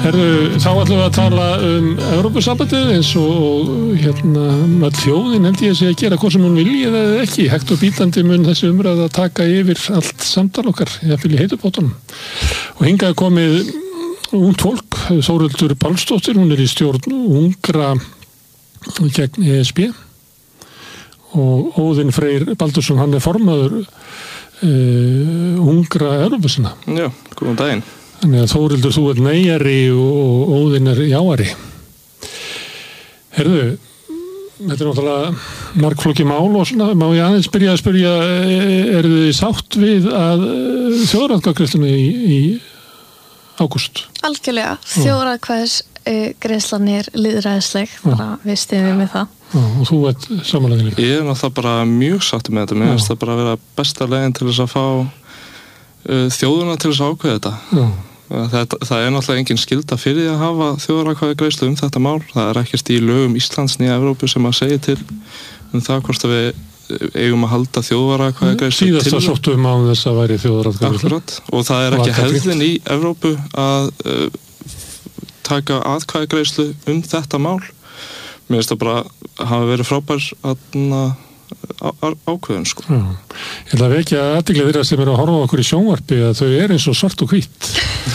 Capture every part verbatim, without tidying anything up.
Herðu, þá ætlum við að tala um Evrópusambandið eins og hérna með þjóðin held ég að sé að gera hvað sem hún vilji eða ekki. Hægt og bítandi mun þessi umræða að taka yfir allt samtal okkar, jafnvel í heitupottunum. Og hingað er komið ungt fólk, Þórhildur Pálsdóttir, hún er í stjórn ungra gegn E S B og Óðinn Freyr Baldursson, hann er formaður uh, ungra Evrópusinna. Já, góðan daginn. Þannig að Þórhildur, þú ert neyjari og Óðinn er jáari. Herðu, þetta er náttúrulega margflókið mál og svona, má ég aðeins byrja að spyrja, eru þið sátt við að þjóðaratkvæðagreiðsluna í, í ágúst? Algjörlega, þjóðaratkvæðagreiðslan er lýðræðisleg, þannig að við styðjum við það. Já, og þú ert samanlega líka? Ég er náttúrulega bara mjög sáttur með þetta, mér finnst það bara að vera besta leiðin til þess að fá uh, þjóðuna til þess að ákveða þetta. Já. Það, það er náttúrulega engin skylda fyrir því að hafa þjóðaratkvæðagreiðslu um þetta mál. Það er ekkert í lögum Íslands né Evrópu sem að segja til um það hvort að við eigum að halda þjóðaratkvæðagreiðslu til. Síðast að sóttum á þess að væri þjóðaratkvæðagreiðslu. Akkurat, og það er ekki hefðin í Evrópu að uh, taka atkvæðagreiðslu um þetta mál. Mér finnst það bara hafa verið frábær að ákveðun sko. Já. Ég ætla að vekja athygli þeirra sem eru að horfa okkur í sjónvarpi að þau eru eins og svart og hvítt.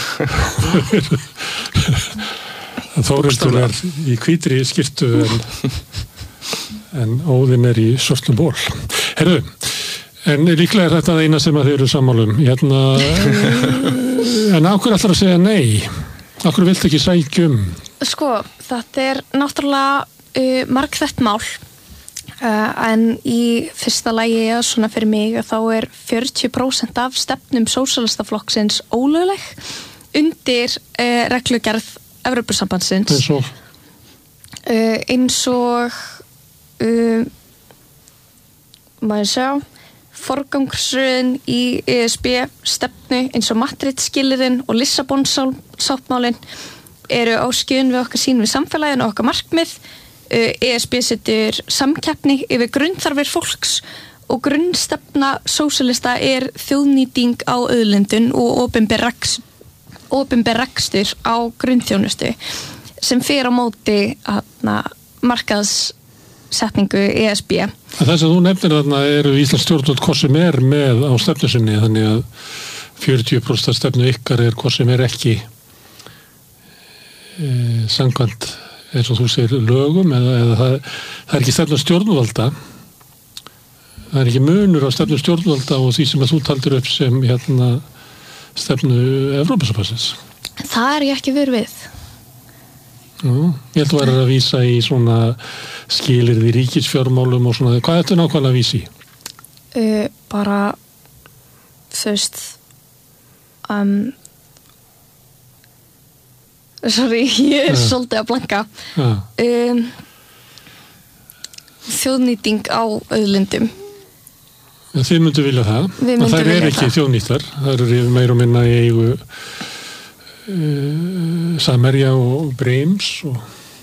Þórhildur er í hvítri skyrtu en, en Óðinn er í svörtum ból. Herðu, en líklega er þetta eina sem að þeir eru sammálum. Hérna, en á hverju ætlar að segja nei? Á hverju viltu ekki sækjum? Sko, þetta er náttúrulega uh, margþætt mál. Uh, en í fyrsta lagi ja, svona fyrir mig að þá er fjörutíu prósent af stefnum sósíalistaflokksins ólögleg undir uh, reglugerð Evrópusambandsins eins og uh, eins og uh, maður sjá forgangsröðin í E S B stefnu eins og Madrid-skilyrðin og Lissabon-sáttmálin eru á skjön við okkar sýn við samfélaginu og okkar markmið. E S B setur samkeppni yfir grunnþarfir fólks og grunnstefna sósíalista er þjóðnýting á auðlindum og opinber reks, opinber rekstur á grunnþjónustu sem fer á móti aðna, markaðssetningu E S B. Það sem þú nefnir þarna eru Íslands stjórnvöld hvað sem er með á stefnu sinni, þannig að fjörutíu prósent stefnu ykkar er hvað sem er ekki e, samkvæmt eins og þú segir lögum eða, eða það, það er ekki stefna stjórnvalda, það er ekki munur á stefnu stjórnvalda og því sem að þú taldir upp sem hérna, stefnu Evrópusambandsins. Það er ég ekki verið við. Jú, ég held að vera að vísa í svona skilyrði ríkisfjármálum og svona, hvað er þetta nákvæmlega að vísa í? Uh, bara þú veist um Sorry, ég er ja. svolítið að blanka. Ja. Um, þjóðnýting á auðlindum. Ja, þið myndu vilja það. Við myndum vilja það. Það er ekki það. þjóðnýttar. Það eru meira og minna í eigu uh, Samherja og Breims og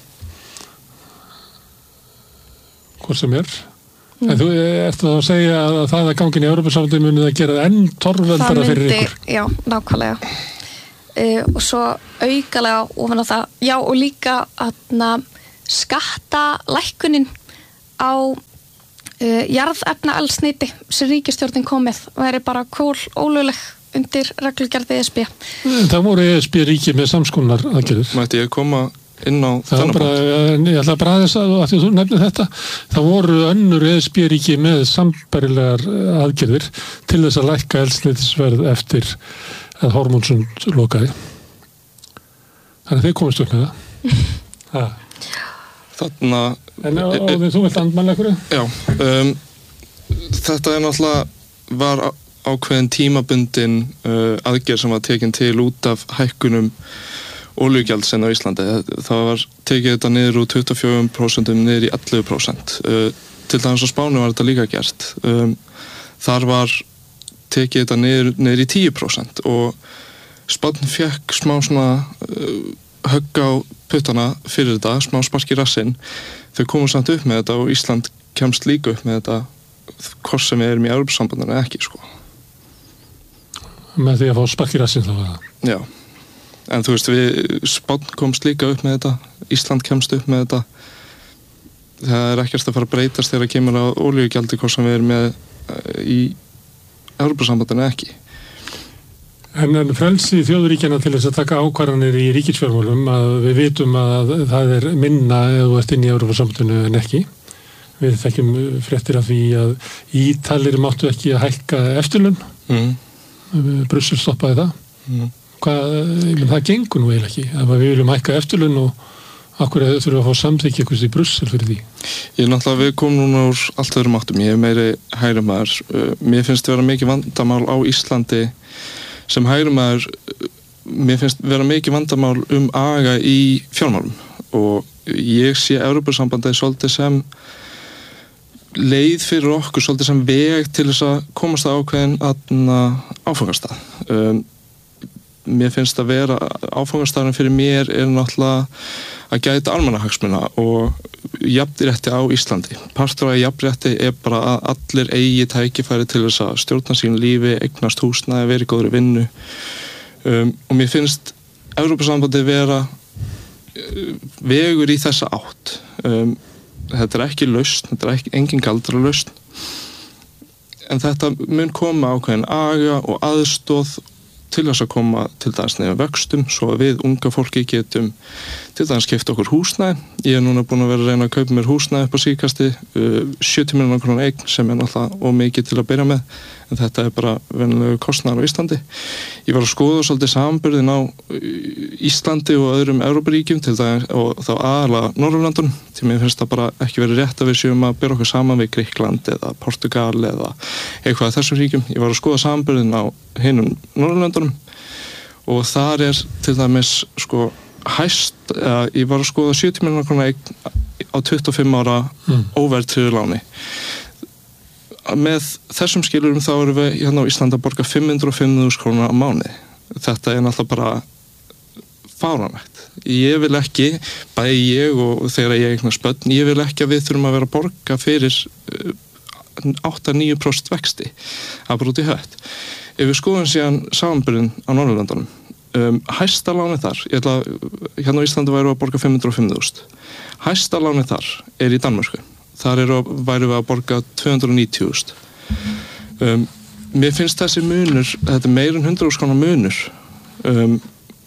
hvað sem er. Mm. En þú ert að segja að það að gangin í Evrópusambandið munið að gera enn torveldara fyrir ykkur. Já, nákvæmlega. Uh, og svo aukalega ofan á það, já og líka aðna skattalækkunin á uh, jarðefnaeldsneyti sem ríkisstjórnin kom með væri bara kól ólögleg undir reglugerð E S B. Það voru E S B ríki með samskonar aðgerðir. Mætti ég koma inn á þennan punkt? Ég ætla bara að þess að, að því þú nefnir þetta, það voru önnur E S B ríki með sambærilegar aðgerðir til þess að lækka eldsneytisverð eftir að Hormónsund lokaði. Þannig að þeir komist upp með það. Þarna... En Óðinn, þú vilt andmæla ykkur? Já. Um, þetta er náttúrulega var ákveðin tímabundin uh, aðgerð sem var tekin til út af hækkunum olíugjaldsins á Íslandi. Það var tekið þetta niður úr tuttugu og fjögur prósent niður í ellefu prósent. Uh, til dæmis á Spáni var þetta líka gert. Um, þar var tekið þetta niður, niður í tíu prósent og Spánn fekk smá svona uh, högg á puttana fyrir þetta, smá spark í rassinn. Þau komu samt upp með þetta og Ísland kemst líka upp með þetta hvort sem við erum í Evrópusambandinu ekki sko. Með því að fá spark í rassinn þá var það? Já. en þú veist, við, Spánn komst líka upp með þetta, Ísland kemst upp með þetta. Það er ekkert að fara að breytast þegar það kemur á olíugjaldi hvort sem við erum með í Evrópusambandinu ekki. En, en frelsi þjóðuríkjana til þess að taka ákvarðanir í ríkisfjármálum, að við vitum að það er minna ef þú ert inn í Evrópusambandinu en ekki. Við þekkjum fréttir af því að Ítalir máttu ekki að hækka eftirlaun. Mm. Brussel stoppaði það. Mm. Hvað, það gengur nú eiginlega ekki. Að við viljum hækka eftirlaun og akkur þurfum að fá samþykki eitthvað í Brussel fyrir því. Ég er náttúrulega, við komum núna úr allt öðrum áttum. Ég er meiri hægrimaður. Mér finnst vera mikið vandamál á Íslandi sem hægrimaður, mér finnst vera mikið vandamál um aga í fjármálum og ég sé Evrópusambandið svolítið sem leið fyrir okkur, svolítið sem veg til þess að komast að ákveðin áfangastað. Um, mér finnst að vera áfangastæðurinn fyrir mér er náttúrulega að gæta almannahagsmuna og jafnrétti á Íslandi. Partur af jafnrétti er bara að allir eigi tækifæri til þess að stjórna sín lífi, eignast húsnæði, vera í góðri vinnu. Um, og mér finnst Evrópusambandið vera uh, vegur í þessa átt. Um, þetta er ekki lausn, þetta er ekki, engin galdra lausn. En þetta mun koma ákveðin aga og aðstoð til þess að koma til dæmis nefnum vöxtum svo að við unga fólki getum til dæmis keypt okkur húsnæði. Ég er núna búin að vera að reyna að kaupa mér húsnæði upp á síðkasti, uh, sjötíu milljóna króna eign sem er náttúrulega of mikið til að byrja með, en þetta er bara venjulegu kostnaður á Íslandi. Ég var að skoða svolítið samanburðin á Íslandi og öðrum Evrópuríkjum til dæmis og þá aðalega Norðurlöndunum, því mér finnst það bara ekki verið rétt að við séum að byrja okkur saman við Grikkland eða Portugal eða eitthvað af þessum ríkjum. Ég var að skoða samanburðin á hinum Norðurlöndunum og þar er til dæmis sko hæst, eða, ég var að skoða sjötíu milljóna króna eign á tuttugu og fimm ára mm. óverðtryggðu láni. Með þessum skilurum þá erum við hérna á Íslandi að borga fimm hundruð og fimm þúsund krónur á mánuði. Þetta er náttúrulega bara fáránlegt. Ég vil ekki, bæði ég og þegar ég eignast börn, ég vil ekki að við þurfum að vera að borga fyrir átta til níu prósent vexti. Það er bara út í hött. Ef við skoðum síðan samanburðin á Norðurlöndunum, um, hæsta lánið þar, ég ætla að, hérna á Íslandi væru að borga fimm hundruð og fimm þúsund. Hæsta lánið þar er í Danmörku. Þar eru, væru við að borga tvö hundruð og níutíu þúsund. Um, mér finnst þessi munur, þetta er meira en hundrað þúsund króna munur um,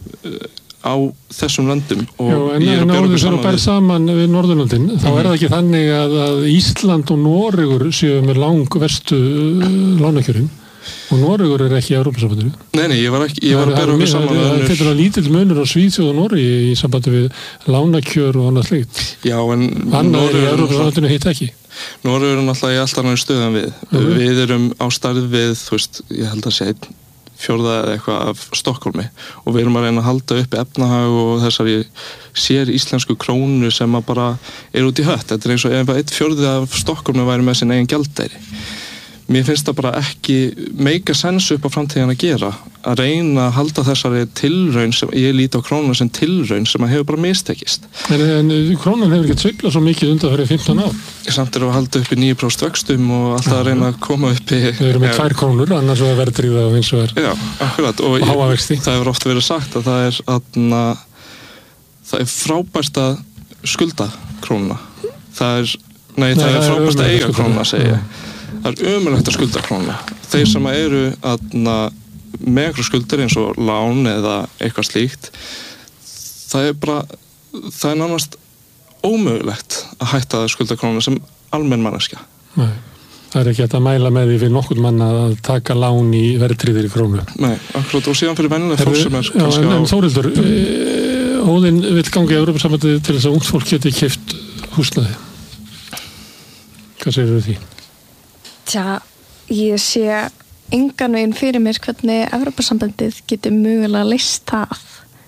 á þessum löndum. Og já, en en áður þess að bæra saman við Norðurlöndin, þá mm-hmm. er það ekki þannig að, að Ísland og Noregur séu með langverstu lánakjörin. Og Noregur er ekki í Evrópusambandinu. Nei, nei, ég var ekki, ég var að bera okkur saman með önnur. Þetta er lítill munur á Svíþjóð og Noregi í sambandi við lánakjör og annað slíkt. Já, en annað í Evrópusambandinu hitt ekki. Noregur er náttúrulega í allt annar stöðan við. Mm-hmm. Við erum á starf við, þú veist, ég held að segja einn fjórða eða eitthvað af Stokkólmi og við erum að reyna að halda uppi efnahag og þessari sér íslensku krónu sem að bara er út í hött. Þetta er eins og ef einn fjórði af Stokkólmi væri með sin eigin gjaldeyri. Mér finnst það bara ekki meika sens upp á framtíðan að gera, að reyna að halda þessari tilraun sem ég líti á krónuna sem tilraun sem að hefur bara mistekist. En, en krónan hefur ekki sveiflað svo mikið undan fyrir fimmtán ár. Samt er að halda upp í níu prósent vöxtum og alltaf að reyna að koma upp í... Við erum með tvær krónur, annars er verðtryggða og eins og er... Já, akkurat. Og ég, það hefur oft verið sagt að það er, aðna, það er frábært að skulda krónuna. Það er, nei, það nei, er frábært að eiga krónuna, segi ég. Það er ömurlegt að skulda krónuna. Þeir sem eru aðna, með eitthvað skuldir eins og lán eða eitthvað slíkt, það er bara, það er nánast ómögulegt að hætta að skulda krónuna sem almenn manneskja. Nei, það er ekki hægt að mæla með því fyrir nokkurn mann að taka lán í verðtryggðri krónu. Nei, akkurat, og síðan fyrir venjulega fólk sem er kannski á... Já, en Þórildur, Óðinn vill ganga í Evrópusambandið til þess að ungt fólk geti keypt húsnæði. Hvað segir þú því? Tja, ég sé engan veginn fyrir mér hvernig Evrópusambandið getur mögulega leyst það.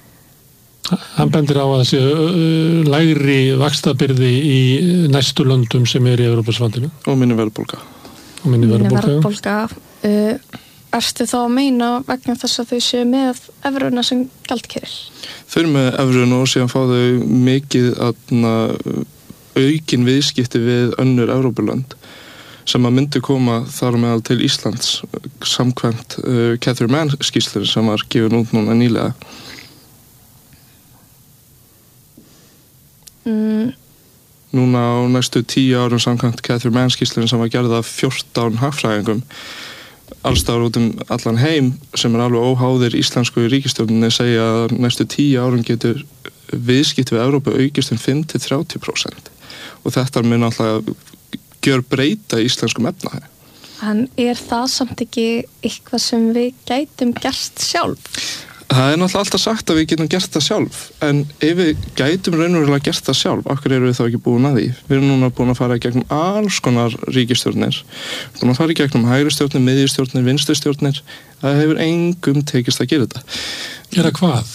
Hann bendir á að það sé uh, lægri vaxtabyrði í næstu löndum sem er í Evrópusambandinu. Og minni verðbólga. Og minni verðbólga. Minni verðbólga. Uh, ertu þá að meina vegna þess að þau séu með evruna sem gjaldkeril? Þau eru með evruna og síðan fá þau mikið aðna, aukin viðskipti við önnur Evrópulönd sem að myndi koma þar meðal til Íslands, samkvæmt uh, Catherine Mann skýrslur sem var gefin út núna nýlega. Mm. Núna á næstu tíu árum samkvæmt Catherine Mann-skýrslunni sem var gerð af fjórtán hagfræðingum allstaðar út um allan heim sem er alveg óháðir íslensku ríkisstjórninni segja að næstu tíu árum getur viðskipt við Evrópu aukist um fimm til þrjátíu prósent og þetta mun alltaf gjör breyta íslenskum efnahag. En er það samt ekki eitthvað sem við gætum gert sjálf? Það er náttúrulega alltaf sagt að við getum gert það sjálf, en ef við gætum raunverulega gert það sjálf, okkur eru við þá ekki búin að því. Við erum núna búin að fara í gegnum alls konar ríkisstjórnir, búin að fara í gegnum hægri stjórnir, miðjustjórnir, vinstri stjórnir, það hefur engum tekist að gera þetta. Gera hvað?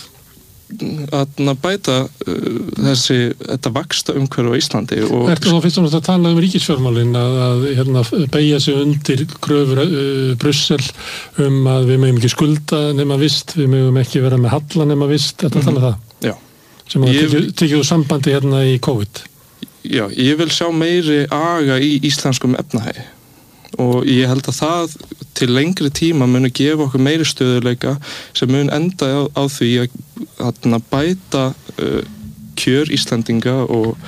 Að bæta uh, þessi, þetta vaksta umhverfi á Íslandi. Og Ertu þá fyrst og náttúrulega að tala um ríkisfjármálin að, að hérna, beygja sig undir kröfur uh, Brussel um að við mögum ekki skulda nema vist, við mögum ekki vera með halla nema vist, þetta mm-hmm. tala það? Já. Sem að tekið, tekið úr sambandi hérna í COVID? Já, ég vil sjá meiri aga í íslenskum efnahagi og ég held að það til lengri tíma muni gefa okkur meiri stöðuleika sem mun enda á, á því að, að bæta uh, kjör Íslendinga og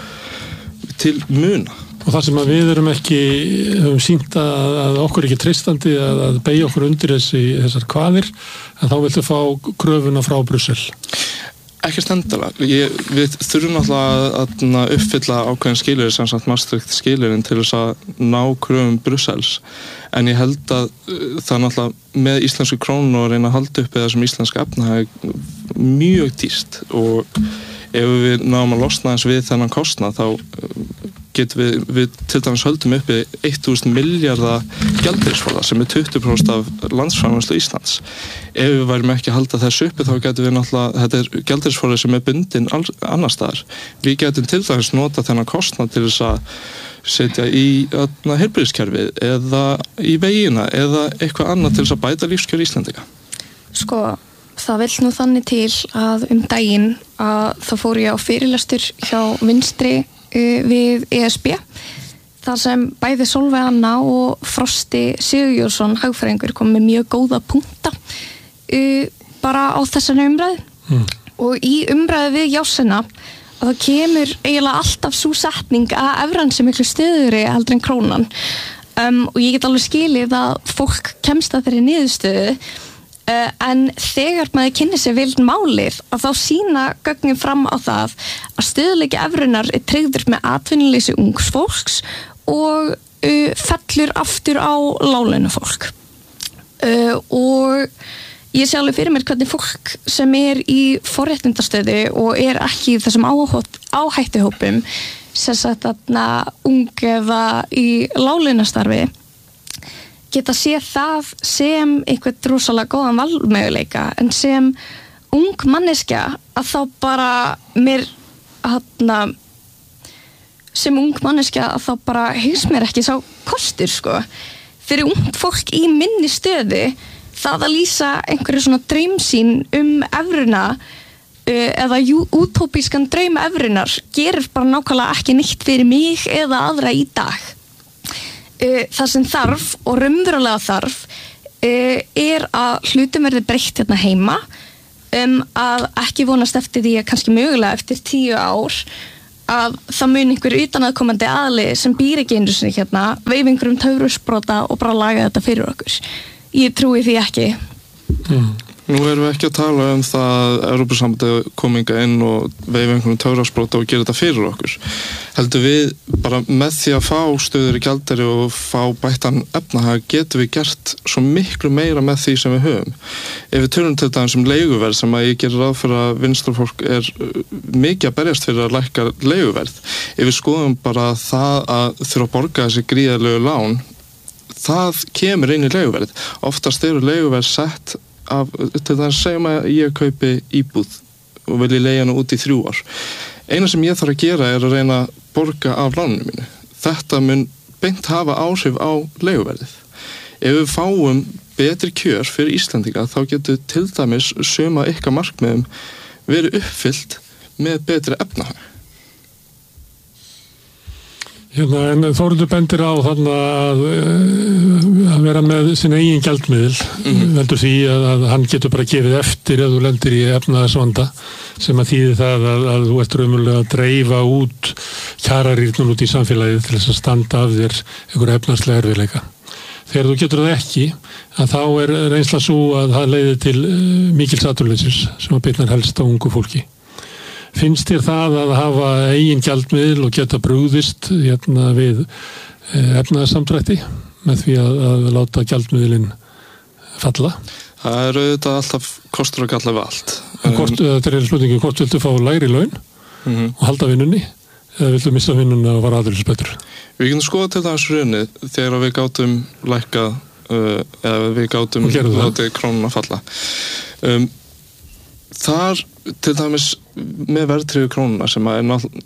til muna. Og það sem að við erum ekki, höfum sýnt að, að okkur er ekki treystandi að, að beygja okkur undir þessi, þessar kvaðir, en þá viltu fá kröfuna frá Brussel. Ekki stendalega. Ég, við þurfum náttúrulega að, að uppfylla ákveðin skilyrði sem sagt Maastricht skilyrðin til þess að ná kröfum Brussels. En ég held að það náttúrulega með íslensku krónu og reyna að halda upp eða sem íslenska efnahag mjög dýrt og ef við náum að losna þess við þennan kostnað þá getum við, við til dæmis höldum uppi þúsund milljarða gjaldeyrisforða sem er tuttugu prósent af landsframleiðslu Íslands. Ef við værum ekki að halda þessu uppi þá getum við náttúrulega, þetta er gjaldeyrisforði sem er bundinn annars staðar. Við getum til dæmis nota þennan kostnað til þess að setja í heilbrigðiskerfið eða í vegina eða eitthvað annað til þess að bæta lífskjör Íslendinga. Sko, það vill nú þannig til að um daginn að þá fór ég á fyrirlestur hjá Vinstri við E S B þar sem bæði Sólveig Anna og Frosti Sigurjónsson hagfræðingur kom með mjög góða punkta uh, bara á þessari umræðu mm. og í umræðu við Jásina að það kemur eiginlega alltaf sú setning að evran sem miklu stöðuri heldur en krónan um, og ég get alveg skilið að fólk kemst að þeirri niðurstöðu Uh, en þegar maður kynni sér vel málið að þá sína gögnin fram á það að stöðuleiki evrunnar er tryggður með atvinnuleysi ungs fólks og uh, fellur aftur á láglaunafólk uh, og ég sé alveg fyrir mér hvernig fólk sem er í forréttindastöðu og er ekki í þessum áhættuhópum sem sagt þarna ung eða í láglaunastarfi geta séð það sem eitthvað rosalega góðan valmöguleika en sem ung manneskja að þá bara mér hana, sem ung manneskja að þá bara heyrst mér ekki sá kostur sko. Fyrir ungt fólk í minni stöðu það að lýsa einhverju svona draumsýn um evruna uh, eða útópískan draum evrunar gerir bara nákvæmlega ekki neitt fyrir mig eða aðra í dag. Það sem þarf og raunverulega þarf er að hlutum verði breytt hérna heima um að ekki vonast eftir því að kannski mögulega eftir tíu ár að það mun einhver utanaðkomandi aðli sem býr ekki einu sinni hérna veif einhverjum töfrusbrota og bara laga þetta fyrir okkur. Ég trúi því ekki. Mm. Nú erum við ekki að tala um það að Evrópusambandið kominga inn og veif einhverjum töfrasbrota og gera þetta fyrir okkur. Heldur við bara með því að fá stöður í gjaldeyri og fá bættan efnahag getum við gert svo miklu meira með því sem við höfum. Ef við tölum til dæmis um leiguverð sem að ég gerir ráð fyrir að vinstrafólk er mikið að berjast fyrir að lækka leiguverð. Ef við skoðum bara það að þurfa að borga þessi gríðarlegu lán, það kemur inn í leiguverð. Oftast eru leiguverð sett af, til þess að segjum að ég kaupi íbúð og vilji leigja hana út í þrjú ár. Eina sem ég þarf að gera er að reyna að borga af láninu mínu. Þetta mun beint hafa áhrif á leiguverðið. Ef við fáum betri kjör fyrir Íslendinga þá getur til dæmis suma ykkar markmiðum verið uppfyllt með betri efnahag. Hérna, en Þórður bendir á þarna að, að vera með sin eigin gjaldmiðil mm-hmm. veldur því að, að hann getur bara gefið eftir ef þú lendir í efnahagsvanda sem að þýði það að, að þú ert raunverulega að dreifa út kjararýrnum út í samfélagið til þess að standa af þér einhverja efnahagslega erfiðleika. Þegar þú getur það ekki, að þá er reynsla svo að það leiðir til mikils atvinnuleysis sem að bitnar helst á ungu fólki. Finnst þér það að hafa eigin gjaldmiðil og geta brugðist hérna við efnahagssamdrætti með því að, að láta gjaldmiðilinn falla? Það er auðvitað alltaf kostur og galla við allt. Hvort, um, þetta er spurningu, hvort viltu fá lægri laun mm-hmm. og halda vinnunni eða viltu missa vinnunni og vara aðeinsbetur? Við getum skoðað til dæmis hrunið þegar við gátum lækkað uh, eða við gátum látið krónuna falla. Um, Þar til dæmis með verðtryggðu krónuna sem er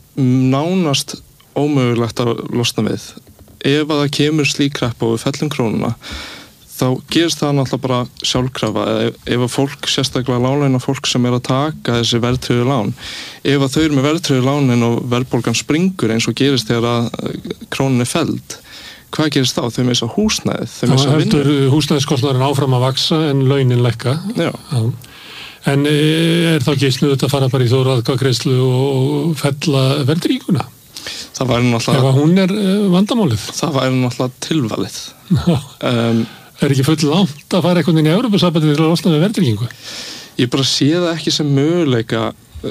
nánast ómögulegt að losna við. Ef að það kemur slík kreppa og við fellum krónuna, þá gerist það náttúrulega bara sjálfkrafa. Ef, ef að fólk, sérstaklega láglauna fólk sem er að taka þessi verðtryggðu lán, ef að þau eru með verðtryggðu lánin og verðbólgan springur eins og gerist þegar að krónan er felld, hvað gerist þá? Þau missa húsnæðið. Það heldur húsnæðiskostnaðurinn áfram að vaksa en launin lækka. Já. Já. En er þá ekki snuðt að fara bara í þjóðaratkvæðagreiðslu og fella verðtrygginguna? Það væri náttúrulega... Ef hún er vandamálið? Það væri náttúrulega tilvalið. um, er ekki full langt að fara einhvern veginn í Evrópusambandið til að losna við verðtryggingu? Ég bara sé það ekki sem möguleika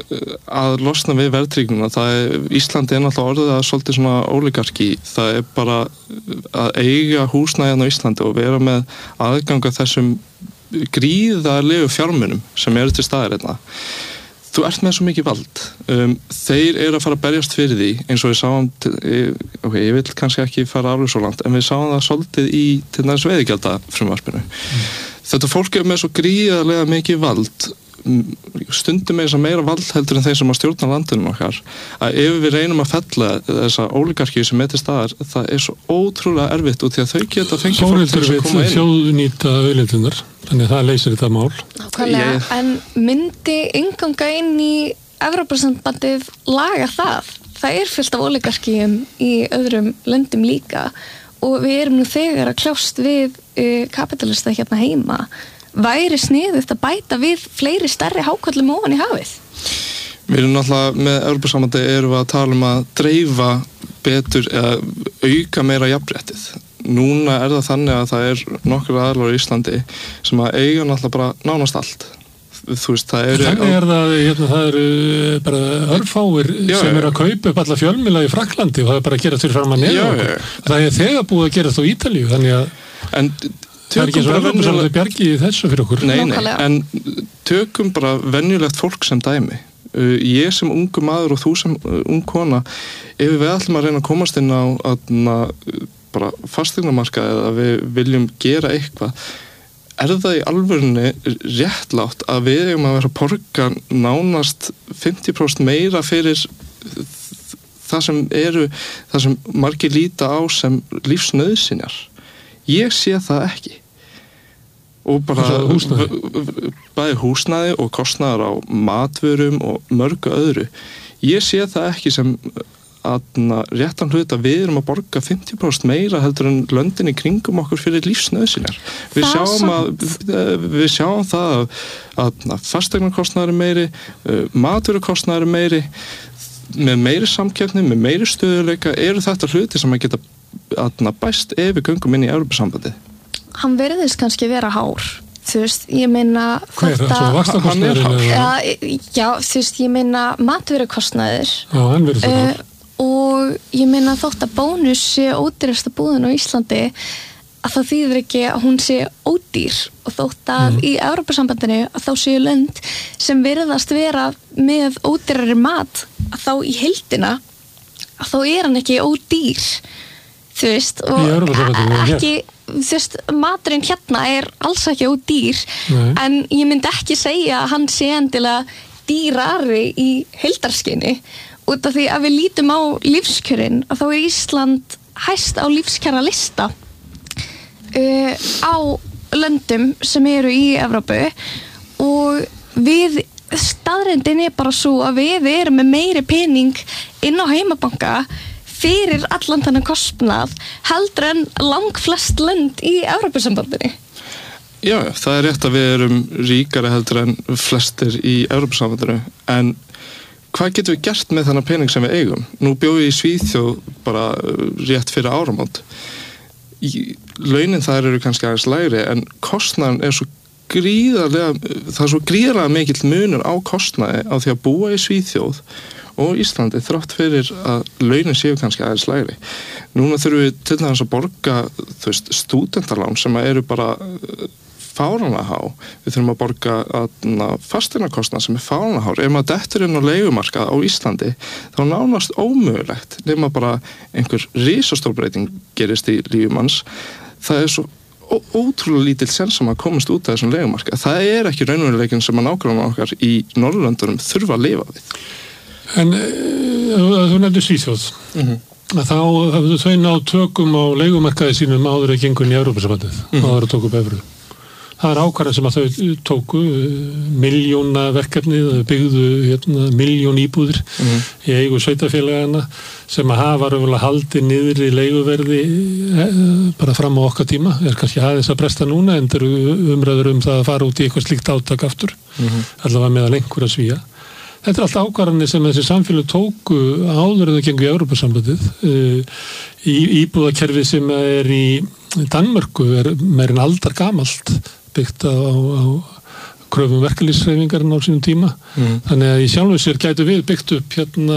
að losna við verðtrygginguna. Það er, Íslandi er náttúrulega orðið að svolítið svona óligarki. Það er bara að eiga húsnæðin á Íslandi og vera með aðgang að þessum gríðarlegu fjármunum sem eru til staðar hérna. Þú ert með svo mikið vald. Um, þeir eru að fara að berjast fyrir því eins og við sáum, til, ok, ég vil kannski ekki fara alveg svo langt, en við sáum það svolítið í til næst veiðigjalda frumvarpinu. Mm. Þetta fólk er með svo gríðarlega mikið vald, stundum með þess að meira vald heldur en þeir sem að stjórna landinu okkar, að ef við reynum að fella þessa óligarkíu sem er til staðar, það er svo ótrúlega erfitt út því að þau geta fengið fólk til að koma inn. Þjóðnýta auðlindirnar, þannig að það leysir þetta mál. Nákvæmlega, ég... en myndi innganga inn í Evrópusambandið laga það? Það er fullt af óligarkíum í öðrum löndum líka og við erum nú þegar að kljást við uh, kapitalista hérna heima. Væri sniðugt að bæta við fleiri stærri háköllum ofan í hafið? Við erum náttúrulega með Evrópusambandið erum við að tala um að dreifa betur eða auka meira jafnréttið. Núna er það þannig að það er nokkur aðilar í Íslandi sem að eiga náttúrulega bara nánast allt. Þú veist, það eru... Þannig er það, hérna, það eru bara örfáir já, sem eru að kaupa upp alla fjölmiðla í Frakklandi og það er bara að gera fyrir fram að neða okkur. Það er þegar búið að gera það á Ítalíu, þannig að... En, það er ekki svo Evrópusambandið bjargi þessu fyrir okkur. Nei, nei, en tökum bara venjulegt fólk sem dæmi. Ég sem ungu maður og þú sem ung kona, ef við ætlum að reyna að komast inn á aðna, bara fasteignamarkað eða við viljum gera eitthvað, er það í alvörunni réttlátt að við eigum að vera að borga nánast fimmtíu prósent meira fyrir það sem eru, það sem margir líta á sem lífsnauðsynjar. Ég sé það ekki. Og bara húsnæði. bæði húsnæði og kostnaðar á matvörum og mörgu öðru. Ég sé það ekki sem að réttan hlut að við erum að borga fimmtíu prósent meira heldur en löndin í kringum okkur fyrir lífsnauðsynjar. Við sjáum, að, við sjáum það að, að fasteignakostnaðar er meiri, matvörukostnaðar er meiri, með meiri samkeppni, með meiri stöðuleika, eru þetta hluti sem að geta að bæst ef við göngum inn í Evrópusambandið. Hann verðist kannski vera hár. Þú veist, ég meina Hver, þetta... Hann er hár. Já, já, þú veist, ég meina matvörukostnaður. Já, hann verðist vera hár. Uh, og ég meina þótt að Bónus sé ódýrasta búðin á Íslandi að það þýðir ekki að hún sé ódýr og þótt að mm. í Evrópusambandinu að þá séu lönd sem virðast vera með ódýrari mat að þá í heildina að þá er hann ekki ódýr þú veist og ekki þú veist, maturinn hérna er alls ekki ódýr Nei. En ég myndi ekki segja að hann sé endilega dýrari í heildarskinni út af því að við lítum á lífskjörin að þá er Ísland hæst á lífskjara lista uh, á löndum sem eru í Evrópu og við staðreyndin er bara svo að við erum með meiri pening inn á heimabanka fyrir allan þennan kostnað heldur en langflest lönd í Evrópusambandinu. Já, það er rétt að við erum ríkari heldur en flestir í Evrópusambandinu, en hvað getum við gert með þennan pening sem við eigum? Nú bjóðum við í Svíþjóð bara rétt fyrir áramót. Launin þar eru kannski aðeins lægri, en kostnaðan er svo gríðarlega, það er svo gríðarlega mikill munur á kostnaði á því að búa í Svíþjóð og Íslandi þrátt fyrir að launin séu kannski aðeins lægri. Núna þurfum við til dæmis að borga, þú veist, stúdentalán sem eru bara fáránlega há. Við þurfum að borga fasteignakostnað sem er fáránlega hár. Ef maður dettur inn á leigumarkað á Íslandi, þá nánast ómögulegt nema bara einhver risastór breyting gerist í lífi manns. Það er svo ó- ótrúlega lítill sens að maður komast út af þessum leigumarkað. Það er ekki raunveruleikinn sem að nágrannar okkar í Norðurlöndunum þurfa að lifa við. En uh, þú nefnir Svíþjóð. Mhm. Þá hafðu þau náð tökum á leigumarkaði sínum áður að gengur í Evrópusambandið, Mhm. áður að tóku upp evru. Það er ákvarðan sem að þau tóku, miljóna verkefnið, þau byggðu hérna, miljón íbúðir Mhm. í eigu sveitafélagana sem að hafa raunverulega haldið niður í leiguverði eh, bara fram á okkar tíma. Er kannski aðeins að bresta núna, en það eru umræður um það að fara út í eitthvað slíkt átak aftur, Mhm. allavega meðal einhverja Svía. Þetta er allt ákvarðanir sem þessi samfélag tóku áður en þau gengu í Evrópusambandið. Í íbúðakerfi sem er í Danmörku er meir en aldar gamalt, byggt á, á kröfum verkalýðshreyfingarinn á sínum tíma. Mhm. Þannig að í sjálfu sér gætu við byggt upp hérna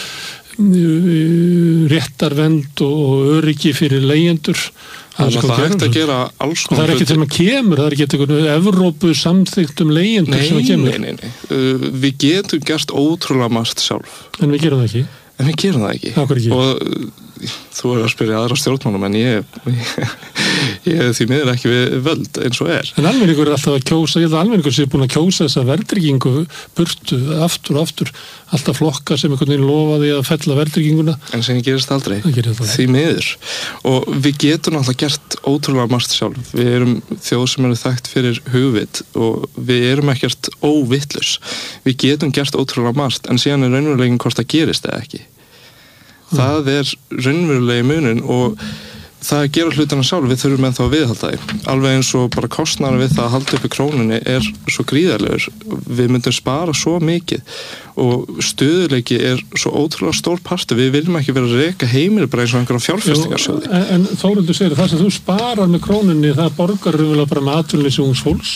réttarvernd og öryggi fyrir leigjendur. Það er alltaf hægt að gera alls Og það er ekki til að kemur, það er ekki eitthvað Evrópu samþykkt um leigjendur Nei, sem að kemur. nei, nei, nei. Uh, við getum gert ótrúlega margt sjálf. En við gerum það ekki. En við gerum það ekki. Af hverju ekki? Og uh, þú er að spyrja aðra stjórnmálum, en ég, ég, ég er því miður ekki við völd eins og er. En almenningur er alltaf að kjósa, ég held að almenningur sé búin að kjósa þessa verðtryggingu burtu, aftur og aftur, alltaf flokka sem einhvern veginn lofaði að fella verðtrygginguna. En sem gerist aldrei. Það gerist aldrei. Því miður. Og við getum alltaf gert ótrúlega margt sjálf. Við erum þjóð sem eru þekkt fyrir hugvit og við erum ekkert óvitlaus. Við getum gert ótrúlega margt, en síðan er raunverulegin hvort það gerist eða ekki. Það er raunverulegi munin og það að gera hlutana sjálf, við þurfum ennþá að viðhalda því. Alveg eins og bara kostnaðurinn við það að halda upp í krónunni er svo gríðarlegur. Við myndum spara svo mikið og stöðuleiki er svo ótrúlega stór partur. Við viljum ekki vera að reka heimili bara eins og einhverjum fjárfestingarsjóði. En, en Þórhildur segir að það sem þú sparar með krónunni, það borgar raunverulega bara með atvinnuleysi ungs fólks.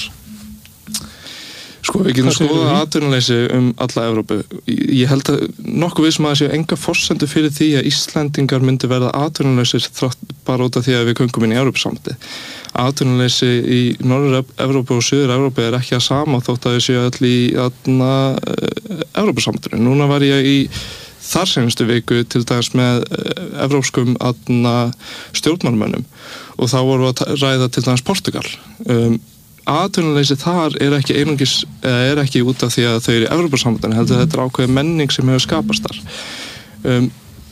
Sko, við getum Hvað segirðu skoðað því? atvinnuleysi um alla Evrópu. Ég held að nokkuð vissum að það séu enga forsendur fyrir því að Íslendingar myndi verða atvinnuleysir þrátt bara út af því að við göngum inn í Evrópusambandið. Atvinnuleysi í Norður-Evrópu og Suður-Evrópu er ekki að sama þótt að þau séu öll í aðna Evrópusambandinu. Núna var ég í þar senastu viku til dæmis með evrópskum aðna stjórnmálmönnum og þá voru að ræða til dæmis Portugal. Um, Atvinnuleysi þar er ekki einungis, er ekki út af því að þau eru í Evrópusambandinu, heldur þetta er ákveðin menning sem hefur skapast þar. Um,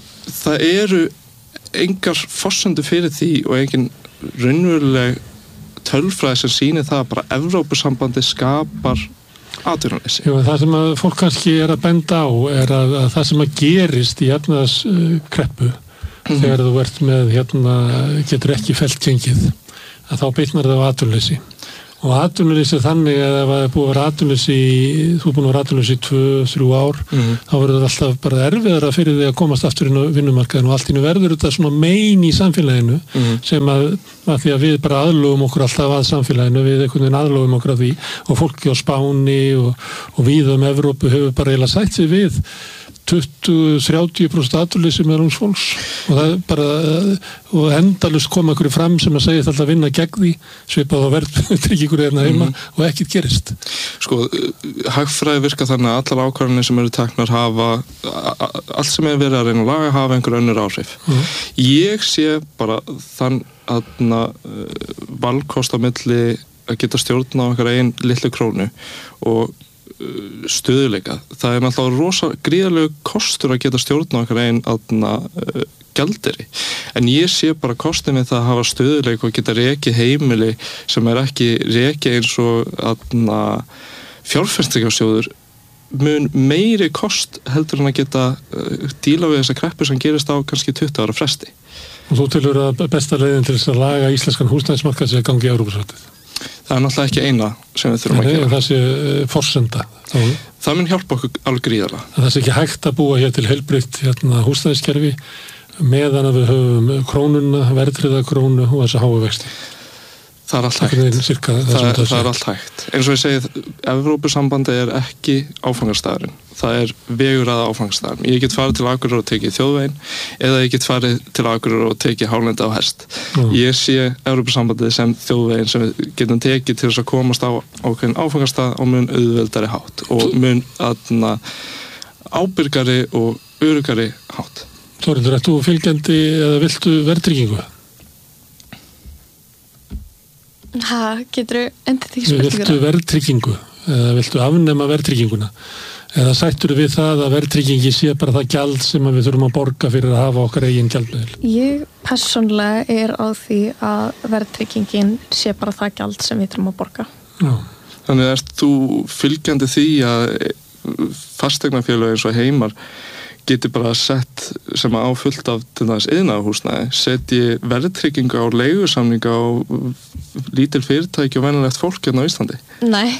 það eru engar forsendur fyrir því og engin raunveruleg tölfræði sem sýnir það að bara Evrópusambandi skapar atvinnuleysi. Jú, það sem að fólk kannski er að benda á er að, að það sem að gerist í efnahagskreppu mm-hmm. þegar þú ert með hérna, getur ekki fellt gengið, að þá bitnar það á atvinnuleysi. Og atvinnuleysi er þannig að ef það er búið að vera atvinnuleysi, þú er búin að vera atvinnuleysi í tvö, þrjú ár, mm-hmm. þá verður það alltaf bara erfiðara fyrir því að komast aftur inn á vinnumarkaðinu og allt innu verður þetta svona mein í samfélaginu mm-hmm. sem að, að því að við bara aðlögum okkur alltaf að samfélaginu, við einhvern veginn aðlögum okkur að því og fólki á Spáni og, og við um Evrópu hefur bara eiginlega sætt sig við tuttugu til þrjátíu prósent atvinnuleysi meðal ungs fólks og það er bara og endalaust koma einhverju fram sem að segja alltaf vinna gegn því svipað á verðtryggingu hérna heima mm. og ekkert gerist. Sko, hagfræði virka þannig að allar ákvarðanir sem eru teknar hafa allt sem er verið að reyna að laga hafa einhver önnur áhrif. Mm. Ég sé bara þann aðna uh, valkost á milli að geta stjórna á einhver einn litlu krónu og stöðuleika. Það er náttúrulega rosa gríðarlegu kostur að geta stjórna okkar einn aðna uh, gjaldeyri. En ég sé bara kostin við það að hafa stöðuleika og geta rekið heimili sem er ekki rekið eins og aðna fjárfestingarsjóður mun meiri kost heldur en að geta uh, díla við þessa kreppu sem gerist á kannski tuttugu ára fresti. Og þú telur að besta leiðin til þess að laga íslenskan húsnæðismarkað sé að gangi í Evrópusambandið? Það er náttúrulega ekki eina sem við þurfum Nei, að gera. Það sé uh, forsenda. Þá... Það mun hjálpa okkur alveg gríðarlega. Það sé ekki hægt að búa hér til heilbrigt hérna, húsnæðiskerfi meðan að við höfum krónuna, verðtryggða krónu og þessi háu vexti. Það er allt hægt. Cirka, það, það, það, það er allt hægt. Eins og ég segið, Evrópusambandi er ekki áfangastæðurinn. Það er vegur að áfangastæðurinn. Ég get farið til Akureyrar og tekið þjóðveginn eða ég get farið til Akureyrar og tekið hálendi á hest. Mm. Ég sé Evrópusambandið sem þjóðveginn sem við getum tekið til þess að komast á ákveðin áfangastæð og mun auðveldari hátt og mun aðna ábyrgari og öruggari hátt. Þórhildur, ert þú fylgjandi eða viltu verðtryggingu? Ha, getur þú endur því spurninguna? Viltu verðtryggingu eða viltu afnema verðtrygginguna eða sættur við það að verðtryggingi sé bara það gjald sem við þurfum að borga fyrir að hafa okkar eigin gjaldmiðil? Ég persónlega er á því að verðtryggingin sé bara það gjald sem við þurfum að borga. Já. Þannig ert þú fylgjandi því að fasteignafélög eins og Heimar geti bara sett sem á fullt af til þess iðnaðarhúsnæði, setji verðtryggingu á leigusamninga á lítil fyrirtæki og venjulegt fólk hérna á Íslandi? Nei.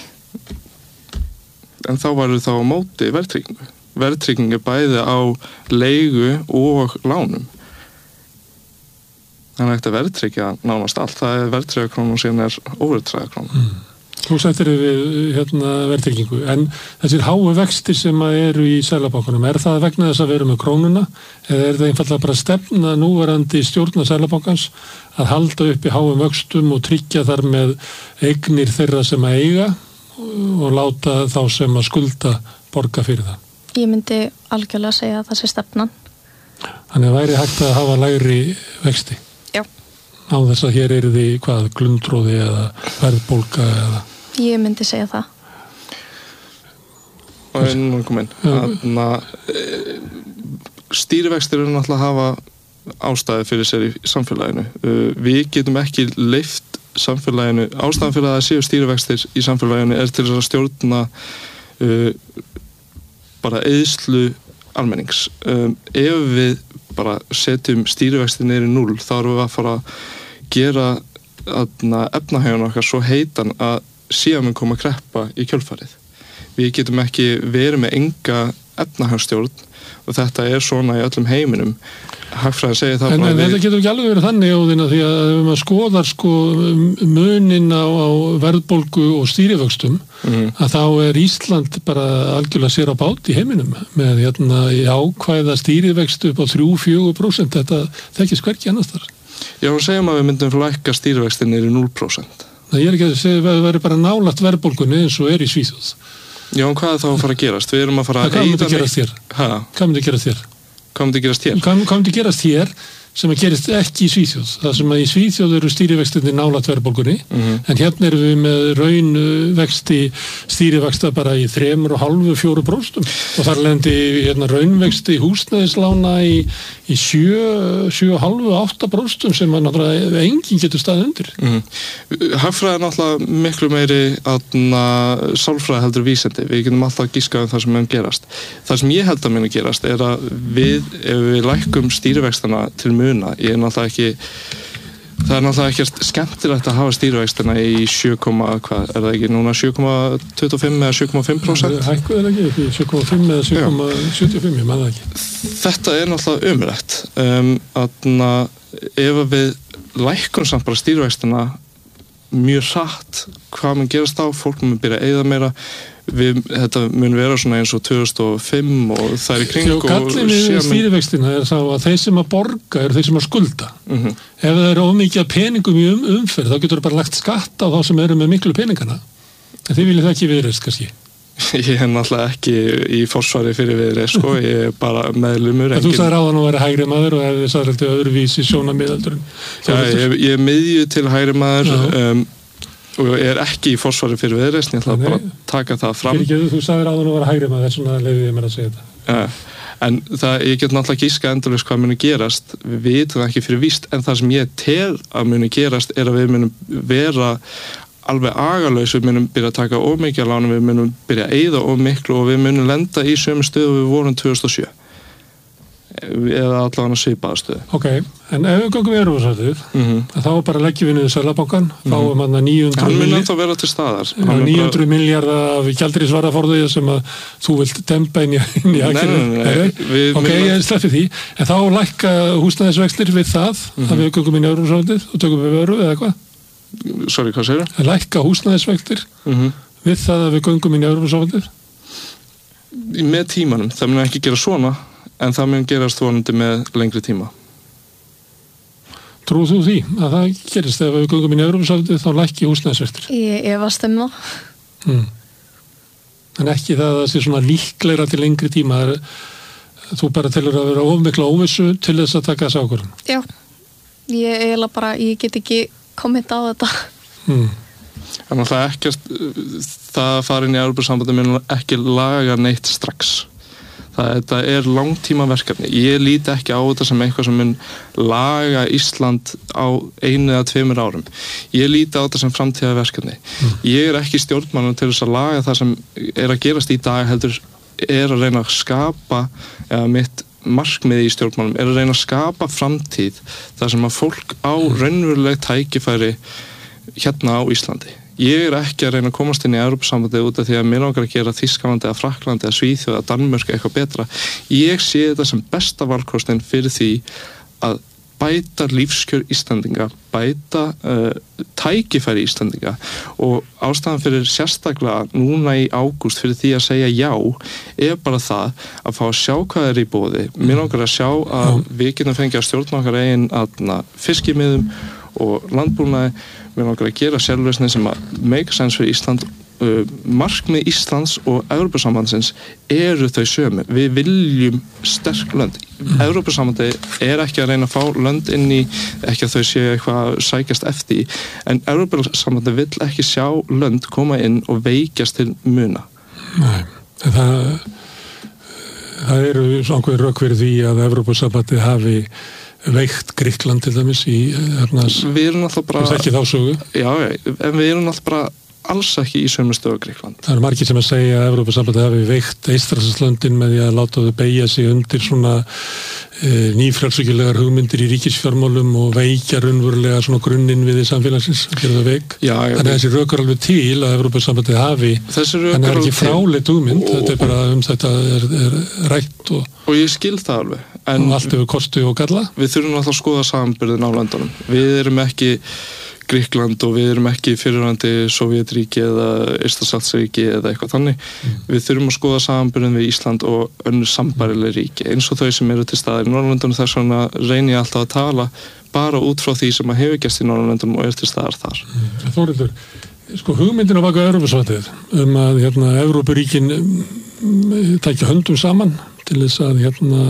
En þá varu þá á móti verðtryggingu. Verðtrygging er bæði á leigu og lánum. Þannig að þetta verðtryggja nánast allt. Það er verðtryggja krónum og síðan er óverðtryggja krónum. Mm. Þú sættir við hérna, verðtryggingu, en þessir háu vextir sem eru í Seðlabankanum, er það vegna þess að við erum með krónuna eða er það einfallega bara stefna núverandi stjórnar Seðlabankans að halda upp í háum vöxtum og tryggja þar með eignir þeirra sem að eiga og láta þá sem að skulda borga fyrir það? Ég myndi algjörlega segja að það sé stefnan. Þannig að væri hægt að hafa lægri vexti? Já. Á þess að hér eru því hvað, glundróði eða verðbólga eða... Ég myndi segja það. Og einn kom inn. Þannig að stýrivextir eru náttúrulega að hafa ástæði fyrir sér í samfélaginu. Við getum ekki leyft samfélaginu, ástæðan fyrir að það séu stýrivextir í samfélaginu er til þess að stjórna uh, bara eyðslu almennings. Um, ef við bara setjum stýrivextir niður í núll, þá erum við að fara að gera efnahaginn okkar svo heitan að síðan mun koma að kreppa í kjölfarið. Við getum ekki verið með enga efnahagsstjórn og þetta er svona í öllum heiminum. Hagfræðin segir það en, bara en við... þetta getur ekki alveg verið þannig Óðina því að ef maður skoðar sko munin á, á verðbólgu og stýrivöxtum mm. að þá er Ísland bara algjörlega sér á bát í heiminum með hérna ákvæða stýrivextu upp á þrjú til fjögur prósent þetta þekkist hvergi annars þar. Já, og segjum að við myndum lækka stýrivextin niður í núll prósent. Það er ekki að segja að það verður bara nálægt verðbólgunni eins og er í Svíþjóð. Já, en hvað er þá að fara að gerast? Við erum að fara að... Hvað myndi gerast hér? Hæ? Hvað myndi gerast hér? Hvað myndi gerast hér? Hvað, hvað myndi gerast hér sem að gerist ekki í Svíþjóð? Það sem að í Svíþjóð eru stýrivextinni nálægt verðbólgunni mm-hmm. en hérna erum við með raunvexti stýrivexta bara í þremur og hálfu fjóru próstum og þar lendi hérna raunvexti húsnæðislána í, í sjö, sjö og hálfu, átta próstum sem að náttúrulega enginn getur staðið undir. Mm-hmm. Hagfræði er náttúrulega miklu meiri aðna sálfræði heldur vísindi. Við getum alltaf gískað um það sem mun gerast. Það sem ég held að muni gerast er að við, ef við lækkum stýrivextana til muna, ég er náttúrulega ekki það er náttúrulega ekki skemmtilegt að hafa stýrivextina í sjö, hvað, er það ekki núna sjö komma tuttugu og fimm eða sjö komma fimm prósent? Hækkuð er ekki, sjö komma fimm eða sjö komma sjötíu og fimm, ég maður það ekki. Þetta er náttúrulega ömurlegt um, að ef við lækkum samt bara stýrivextina mjög hratt, hvað mun gerast þá, fólk mun byrja að eyða meira, við, þetta mun vera svona eins og tvö þúsund og fimm og það er í kring og... Gallin við stýrivextina er þá að þeir sem að borga eru þeir sem að skulda. Mm-hmm. Ef það eru ómikið peningum í um, umferð, þá getur það bara lagt skatt á þá sem eru með miklu peningana. En þið viljið það ekki viðreist, kannski? Ég er náttúrulega ekki í forsvari fyrir viðreist, sko, ég er bara meðlumur. Engin... Þú sagði ráðan að vera hægri maður og hefði sagði alltaf öðruvísi sjónarmiðaldurinn. Já, ég, ég er miðju til hægri maður um, og ég er ekki í forsvari fyrir viðreist, ég ætla að bara taka það fram. Ekki, þú sagði ráðan að vera hægri maður, þess vegna leiði ég mér að segja þetta. Ja, en það, ég get náttúrulega gíska endurlega hvað muni gerast, við vitum það ekki fyrir víst, en það sem ég tel að muni gerast er að við munum vera alveg agalaus, við munum byrja að taka of mikið að lána, við munum byrja að eyða of miklu og við munum lenda í sömu stöðu við vorum tvö þúsund og sjö eða allavega svipaða stöðu. Ok, en ef við gangum við Evrópusambandið, mm -hmm. þá bara leggjum við niður Seðlabankann, mm -hmm. þá er manna níu hundruð hann mun ennþá vera til staðar níu hundruð bara... milljarða af gjaldeyrisvaraforða sem að þú vilt dempa inn í, inn í nei, nei, nei, nei. Við, ok, við... ég sleppi því en þá lækka húsnæðisvextir við það mm -hmm. að við gangum inn í Evrópusambandið og tökum við vöru eða hvað? Sorry, hvað segir það? Lækka húsnæðisvextir mm -hmm. við það að við gangum inn í Evrópusambandið með tímanum, það mun ekki gera svona en það mun gerast vonandi með lengri tíma. Trúðu þú því að það gerist ef við göngum inn í Evrópusambandið þá lækki húsnæðisvextir? Ég efast um það. Hmm. En ekki það að það sé svona líklegra til lengri tíma. Er, þú bara telur að vera of mikla óvissu til þess að taka þessu ákvörðun? Já, ég eiginlega bara, ég get ekki kommenta á þetta. Hmm. Þannig að það er ekkert, það að fara inn í Evrópusambandið mun ekki laga neitt strax. Það, þetta er langtíma verkefni. Ég líti ekki á þetta sem eitthvað sem mun laga Ísland á einu eða tveimur árum. Ég líti á þetta sem framtíða verkefni. Mm. Ég er ekki stjórnmálur til þess að laga það sem er að gerast í dag heldur er að reyna að skapa eða mitt markmið í stjórnmálum er að reyna að skapa framtíð þar sem að fólk á raunveruleg tækifæri hérna á Íslandi. Ég er ekki að reyna að komast inn í Evrópusambandið út af því að mér langar að gera Þýskalandi eða Frakklandi eða Svíþjóð eða Danmörk eitthvað betra. Ég sé þetta sem besta valkostin fyrir því að bæta lífskjör Íslendinga, bæta uh, tækifæri Íslendinga og ástæðan fyrir sérstaklega núna í ágúst fyrir því að segja já er bara það að fá að sjá hvað er í boði. Mér langar að sjá að við getum fengið að stjórna okkar eigin aðna fiskimiðum og landbúnaði. Við langar að gera sérlausni sem að make sense fyrir Ísland. Uh, markmið Íslands og Evrópusambandsins eru þau sömu. Við viljum sterk lönd. Mm. Evrópusambandi er ekki að reyna að fá lönd inn í, ekki að þau séu eitthvað sækjast eftir, en Evrópusambandi vill ekki sjá lönd koma inn og veikjast til muna. Nei, það, það eru svona rök fyrir því að Evrópusambandi hafi veikt Grikkland til dæmis í hernas, við erum alltaf bara ekki þá sögu. Já, en við erum alltaf bara alls ekki í sömu stöðu Grikkland. Það eru margir sem að segja að Evrópusambandið hafi veikt Eystrasaltslöndin með því að láta þau beygja sig undir svona e, nýfrjálshyggjulegar hugmyndir í ríkisfjármálum og veikja raunverulega svona grunninn við samfélagsins að gera þau veik. Já, já, þannig að þessi rök er alveg til að Evrópusambandið hafi, en það er ekki fráleit hugmynd, og, þetta er bara um þetta er, er rætt og, og ég skil það alveg. En og allt hefur kosti og galla. Við þurfum alltaf að skoða samanburðin á löndunum. Við erum ekki Grikkland og við erum ekki fyrirhandi Sovétríki eða Eystrasaltsríki eða eitthvað þannig. Mm. Við þurfum að skoða samanburðin við Ísland og önnur sambærileg ríki eins og þau sem eru til staðar í Norðurlöndunum. Þess vegna reyni ég alltaf að tala bara út frá því sem að hefur gerst í Norðurlöndunum og er til staðar þar. Mm. Þórildur, sko hugmyndin á baka Evrópusambandið um að hérna Evrópuríkin um, tækja höndum saman til þess að hérna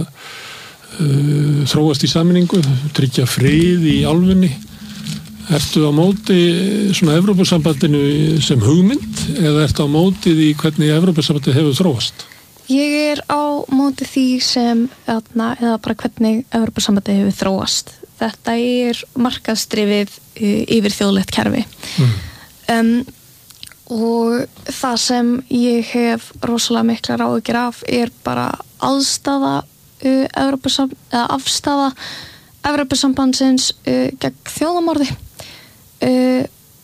uh, þróast í sameiningu, tryggja frið í álfunni. Ertu á móti svona Evrópusambandinu sem hugmynd eða ertu á móti því hvernig Evrópusambandið hefur þróast? Ég er á móti því sem eða bara hvernig Evrópusambandið hefur þróast. Þetta er markaðsdrifið yfir þjóðlegt kerfi. Mm. Um, og það sem ég hef rosalega miklar áhyggjur af er bara aðstaða uh, Evrópusamband, eða afstaða Evrópusambandsins uh, gegn þjóðamorði. Uh,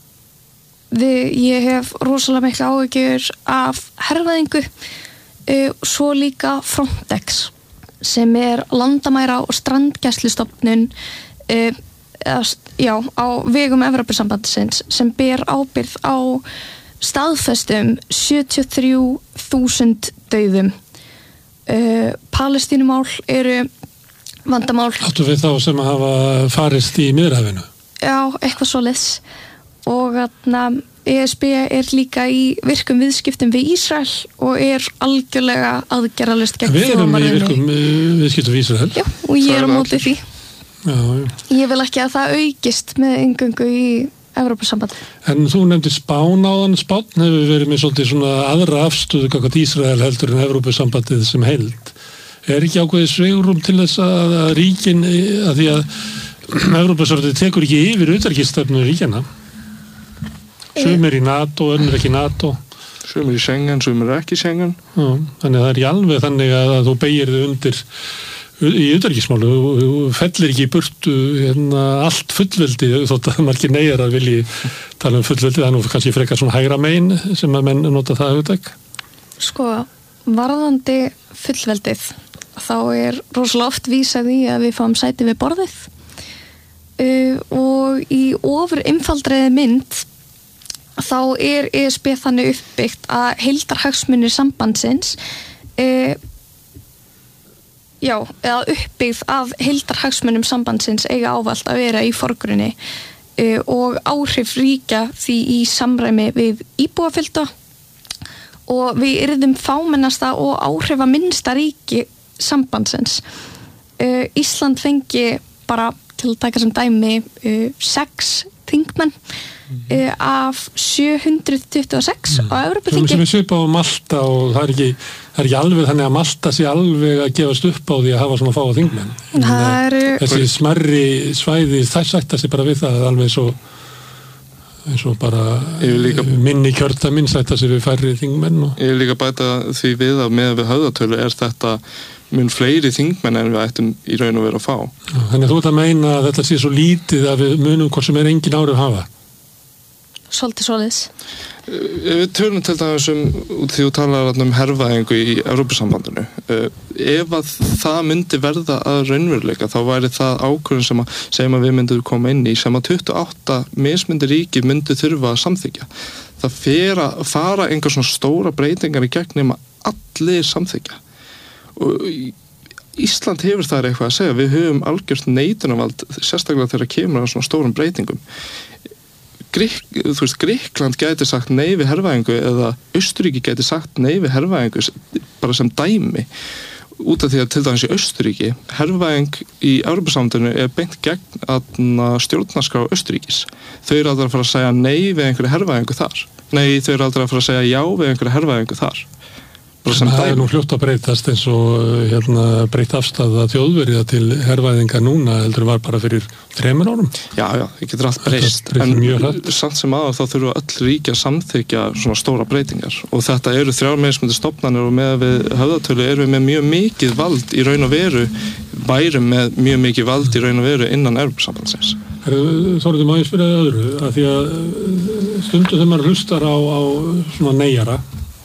við, ég hef rosalega mikla áhyggjur af hervæðingu, uh, svo líka Frontex sem er landamæra og strandgæslustofnun uh, já, á vegum Evrópusambandsins sem ber ábyrgð á staðfestum sjötíu og þrjú þúsund dauðum. uh, Palestínumál eru vandamál. Áttu við þá sem að hafa farist í Miðjarðarhafinu? Já, eitthvað svoleiðis. Og þarna E S B er líka í virkum viðskiptum við Ísrael og er algjörlega aðgerðalaust gegn þjóðamorðinu. Við erum í virkum viðskiptum við Ísrael. Já, og ég er á móti því. Já, já. Ég vil ekki að það aukist með inngöngu í Evrópusambandi. En þú nefndir Spán áðan. Spán hefur verið með svolítið svona aðra afstöðu gagnvart Ísrael heldur en Evrópusambandið sem heild. Er ekki ákveðið svigrúm til þess að, að ríkin, að því að Evrópusambandið tekur ekki yfir utanríkisstefnu ríkjanna? Sumir í NATO, önnur ekki í NATO. Sumir í Schengen, sumir ekki í Schengen. Já, þannig að það er í alveg þannig að, að þú beygir þig undir í utanríkismálu, þú fellir ekki í burtu hérna, allt fullveldi þótt að margir neyjar að vilji tala um fullveldi, það er nú kannski frekar svona hægra megin sem að menn nota það hugtak. Sko, varðandi fullveldið, þá er rosalega oft vísað í að við fáum sæti við borðið uh, og í ofur einfaldriði mynd þá er E S B þannig uppbyggt að heildarhagsmunir sambandsins uh, já, eða uppbyggð af heildarhagsmunum sambandsins eiga ávallt að vera í forgrunni uh, og áhrif ríkja því í samræmi við íbúafjölda og við yrðum fámennasta og áhrifaminnsta ríki sambandsins. Uh, Ísland fengi bara til að taka sem dæmi uh, sex þingmenn uh, af sjö hundruð tuttugu og sex mm. á Evrópuþingi. Sem við svipað á Malta og það er ekki, það er ekki alveg þannig að Malta sé alveg að gefast upp á því að hafa svona fáa þingmenn. Er, Þessi smerri svæði þær sætta sig bara við það alveg svo eins og bara líka, minni kjörta minn sætta sig við færri þingmenn. Og... Ég vil líka bæta því við að með við höfðatölu er þetta mun fleiri þingmenn en við ættum í raun og vera að fá. Já, þannig að þú ert að meina að þetta sé svo lítið að við munum hvort sem er engin áhrif hafa. Svolítið svoleiðis. Við tölum til dæmis um því þú talar um hervæðingu í Evrópusambandinu. Ef að það myndi verða að raunveruleika þá væri það ákvörðun sem að segjum að við myndum koma inn í sem að tuttugu og átta mismundi ríki myndi þurfa að samþykja. Það fer að fara einhver svona stóra breytingar í gegn nema allir samþykja. Og Ísland hefur þar eitthvað að segja. Við höfum algjört neitunarvald sérstaklega þegar kemur á svona stórum breytingum. Grík, þú veist, Grikkland gæti sagt nei við hervæðingu eða Austurríki gæti sagt nei við hervæðingu bara sem dæmi út af því að til dæmis í Austurríki hervæðing í Evrópusambandinu er beint gegn að stjórnarskrá Austurríkis. Þau eru aldrei að fara að segja nei við einhverju hervæðingu þar. Nei, þau eru aldrei að fara að segja já við einhverju hervæðingu þar. Það er nú fljótt að breytast eins og hérna, breytt afstæða þjóðverja til hervæðinga núna heldur var bara fyrir þremur árum. Já, já, það getur allt breyst en samt sem aðar þá þurfa öll ríki að samþykja svona stóra breytingar og þetta eru þrjár mismunandi stofnanir og með við höfðatölu erum við með mjög mikið vald í raun og veru værum með mjög mikið vald í raun og veru innan Evrópusambandsins. Þóruðum að ég spyrja öðru að því að stundum þegar maður hlustar á, á svona neyjara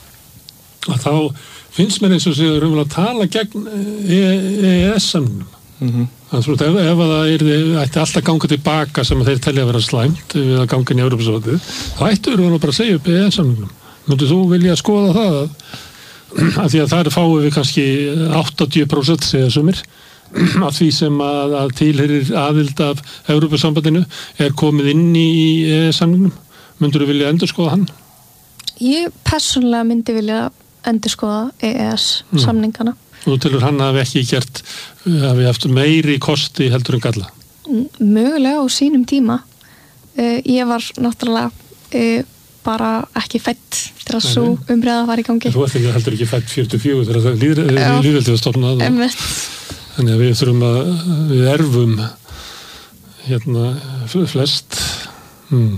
að þá finnst mér eins og séu raunverulega að tala gegn E E S-samningnum. Mm-hmm. Þannig að ef, ef það er, ætti alltaf ganga tilbaka sem þeir telja að vera slæmt við að ganga inn í Evrópusambandið, þá ættu við bara að segja upp E E S-samningnum. Myndir þú vilja skoða það að, að því að það er fáið við kannski áttatíu prósent segja sumir af því sem að, að tilheyrir aðild af Evrópusambandinu er komið inn í E E S-samningnum. Myndir þú vilja endurskoða hann? Ég persónulega myndi vilja endurskoða E E S-samningana. Mm. Og tilur hann hafi ekki gert, hafi haft meiri kosti heldur en galla? Mögulega á sínum tíma. Uh, ég var náttúrulega uh, bara ekki fædd til að svo umræða var í gangi. Þú ert ekki heldur ekki fædd fjörutíu og fjögur þegar það líðveldið var stofnað. Þannig að við þurfum að við erfum hérna flest hmm.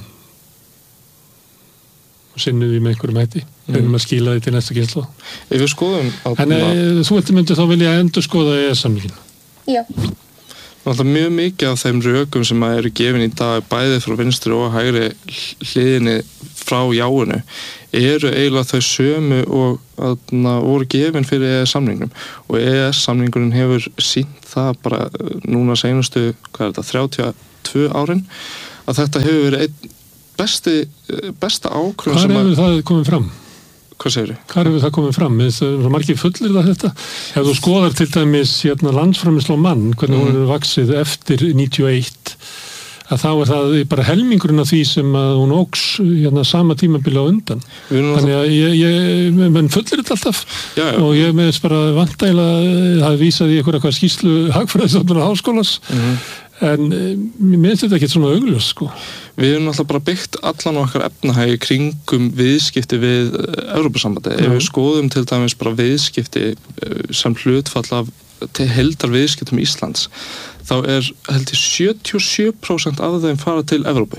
og sinnum við með einhverjum hætti. Reynum að skila því til næsta kynslu. Ef við skoðum... En e, þú eftir myndi þá vilja endur skoða E E S-samningin? Já. Náttúrulega mjög mikið af þeim rökum sem eru gefin í dag bæði frá vinstri og hægri hliðinni frá jáinu eru eiginlega þau sömu og aðna, voru gefin fyrir E E S-samningnum og E E S-samningurinn hefur sýnt það bara núna seinustu, hvað er þetta, þrjátíu og tvö árin að þetta hefur verið einn besti, besta ákvörðun sem að... Hvað hefur það komið fram? Hvað segir þið? Hvað hefur það komið fram? Það er margir fullir það þetta. Ef þú skoðar til dæmis hérna, landsframleiðsla á mann, hvernig hún mm. er vaxið eftir níutíu og eitt, að þá er það bara helmingurinn af því sem að hún óks hérna, sama tímabili á undan. Þannig að ég, ég menn fullir þetta alltaf já, já. Og ég meðist bara vantægilega það vísaði í einhverja skýrslu hagfræðistofnunar háskólas mm. en mér meðist þetta ekki svona augljós sko. Við erum alltaf bara byggt allan okkar efnahægi kringum viðskipti við Evrópusambandi. Mm. Ef við skoðum til dæmis bara viðskipti sem hlutfall af til heildar viðskiptum Íslands, þá er held ég sjötíu og sjö prósent af þeim fara til Evrópu.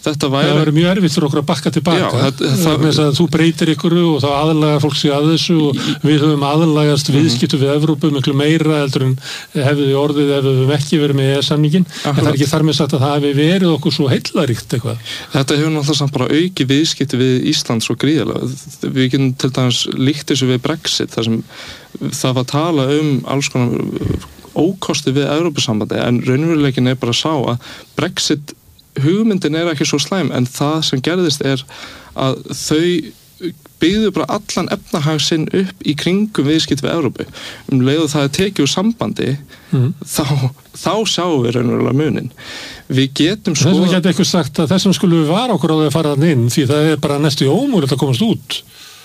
þetta væri... Það verður mjög erfitt fyrir okkur að bakka tilbaka. Já, þetta, það... Þess að þú breytir ykkur og þá aðlagar fólk sig að þessu og við höfum aðlagast mm-hmm. viðskiptu við Evrópu miklu meira heldur en hefði orðið ef við höfum ekki verið með E E S-samningin. En það er ekki þar með sagt að það hefði verið okkur svo heillaríkt eitthvað. Þetta hefur náttúrulega samt bara auki viðskipti við Ísland svo gríðarlega. Við getum til dæmis líkt þessu við Brexit, þar sem það var að tala um alls konar ókosti við Evrópusambandi, en raunveruleikin er bara að sá að Brexit hugmyndin er ekki svo slæm, en það sem gerðist er að þau byggðu bara allan efnahag sinn upp í kringum viðskipt við Evrópu. Um leið og það er tekið úr sambandi, mm. þá, þá sjáum við raunverulega munin. Við getum sko... Þessum getur eitthvað sagt að þessum skulum við vara okkur á því að fara þann inn, því það er bara næstu ómúlegt að komast út.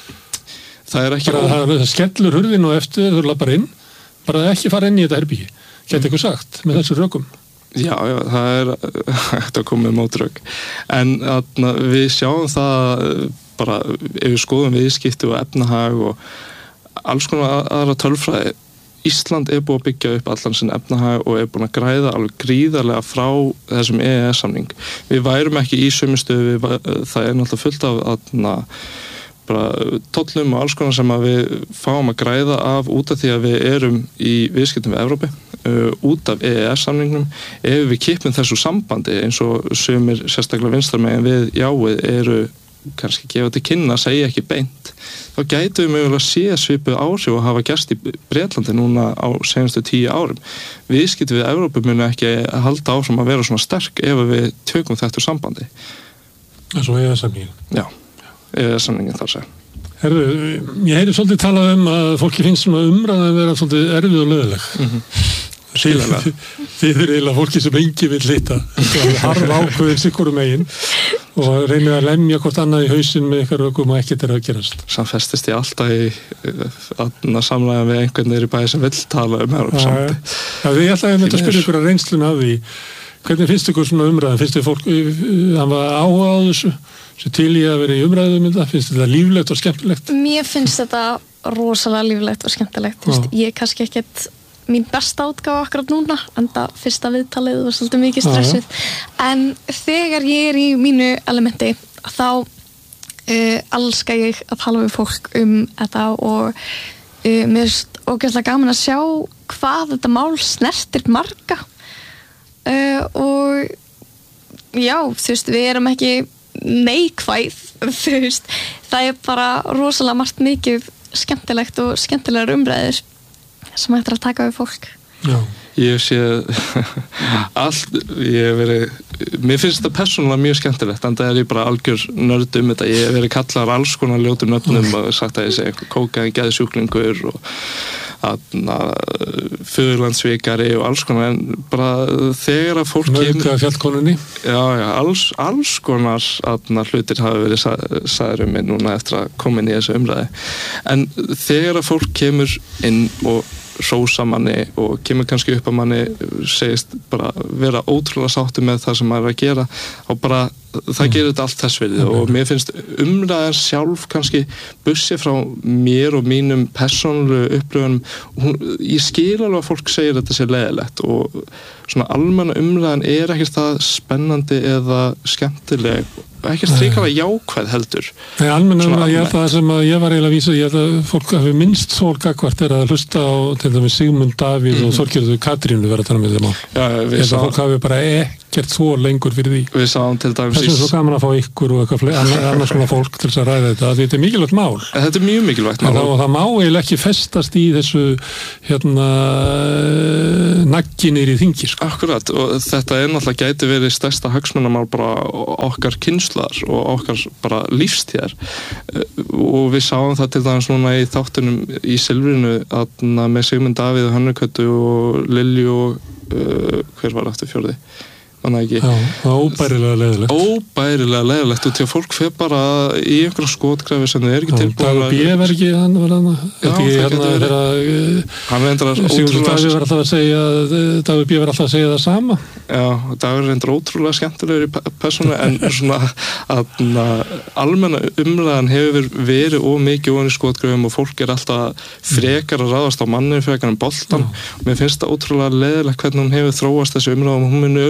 Það er ekki... Bara, það skellur hurðin og eftir þau lappar inn, bara ekki fara inn í þetta herbyggi. Getur eitthvað sagt með þessu rökum. Já, já, það er hægt að koma með mótrök. En atna, við sjáum það bara, ef við skoðum viðskipti og efnahag og alls konar aðra tölfræði, Ísland er búið að byggja upp allan sinn efnahag og er búin að græða alveg gríðarlega frá þessum E E S-samning. Við værum ekki í sömu stöðu, það er náttúrulega fullt af atna, bara tollum og alls konar sem að við fáum að græða af út af því að við erum í viðskiptum við Evrópu, uh, út af E E S-samningnum. Ef við kippum þessu sambandi eins og sumir sérstaklega vinstarmegin við jáið eru kannski gefa til kynna, segja ekki beint, þá gætu við mögulega að sé svipuð áhrif og hafa gerst í Bretlandi núna á senastu tíu árum. Viðskipti við Evrópu muni ekki halda áfram að vera svona sterk ef við tökum þetta sambandi. Það er svo E E S-samningin. Já. eða samningin þar segja. Herðu, ég heyri svolítið talað um að fólki finnst svona umræða að vera svolítið erfið og löðileg. Mm-hmm. Síðan, þið er eiginlega fólki sem engi vill lita. Það er harf ákveðin sikkurum megin og reynir að lemja hvort annað í hausinn með ykkar ökum og ekkert er að gerast. Samt festist ég alltaf í að samræða við einhvern neyri bæði sem vill tala um Evrópusambandi. Já, ég ætlaði að spyrja ykkur að reynslun af því. Hvernig finnst ykkur svona umræðan? Finnst þið fólk, hann var áhuga á þessu, sem til í að vera í umræðum um þetta? Finnst þetta líflegt og skemmtilegt? Mér finnst þetta rosalega líflegt og skemmtilegt. Vist, ég er kannski ekkert mín besta útgáfa akkurat núna, en það fyrsta viðtalið var svolítið mikið stressuð. En þegar ég er í mínu elementi, þá uh, elska ég að tala við fólk um þetta og uh, mér finnst ógeðslega gaman að sjá hvað þetta mál snertir marga. Uh, og já, þú veist, við erum ekki neikvæð, þú veist, það er bara rosalega margt mikið skemmtilegt og skemmtilegar umræður sem hættir að taka við fólk. Já. Ég sé allt, ég hef verið mér finnst þetta persónulega mjög skemmtilegt en það er ég bara algjör nörd um þetta. Ég hef verið kallaðar alls konar ljótum nöfnum og sagt að ég sé einhver kókaði geðsjúklingur og föðurlandsvikari og alls konar, en bara þegar að fólk Mörga fjallkonunni já, já, alls, alls konar atna, hlutir hafa verið sagður um mig núna eftir að koma inn í þessu umræði, en þegar að fólk kemur inn og hrósa manni og kemur kannski upp að manni segist bara vera ótrúlega sáttur með það sem maður er að gera og bara það gerir þetta allt þess virði og mér finnst umræðan sjálf kannski bussi frá mér og mínum persónulegu upplifunum. Ég skil alveg að fólk segir þetta sé leiðilegt og svona almenna umræðan er ekkert það spennandi eða skemmtileg, ekkert strikalega jákvæð heldur. Nei, almenna umræðan, ég held að það sem að ég var eiginlega að vísa, ég held að fólk hafi minnst þólgakvart er að hlusta á til dæmis Sigmund Davíð mm-hmm. og Þorgerður Katrínu vera að tala með þeim á. Já, ég held að fólk hafi bara ekkert svo lengur fyrir því. Við sáum til dæmis þess er svo gaman að fá ykkur og eitthvað annars konar fólk til þess að ræða þetta, því þetta er mikilvægt mál. Þetta er mjög mikilvægt mál. Og það má eiginlega ekki festast í þessu hérna nagginir í þingi. Sko. Akkurat, og þetta er náttúrulega gæti verið stærsta hagsmunamál bara okkar kynslaðar og okkar bara lífstíðar og við sáum það til dæmis núna í þáttunum í Silfrinu að með Sigmund Davíð og Hönnu Köttu og Lilju og uh, hver var aftur fjórði? Þannig ekki. Já, það er óbærilega leiðilegt. Óbærilega leiðilegt og til að fólk fer bara í einhverja skotgræfi sem þau er ekki tilbúin að... Dagur B. var ekki, hann var hann... Já, það getur verið. Hann reyndar ótrúlega... Dagur var alltaf að segja, Dagur B. var alltaf að segja það sama. Já, Dagur reyndar ótrúlega skemmtilegur í persónu en svona að almenna umræðan hefur verið of mikið ofan í skotgröfum og fólk er alltaf frekar að ráðast á mannin frekar en boltan. Mér finnst það ótrúlega leiðilegt hvernig hún hefur þróast þessi umræð og hún muni örugglega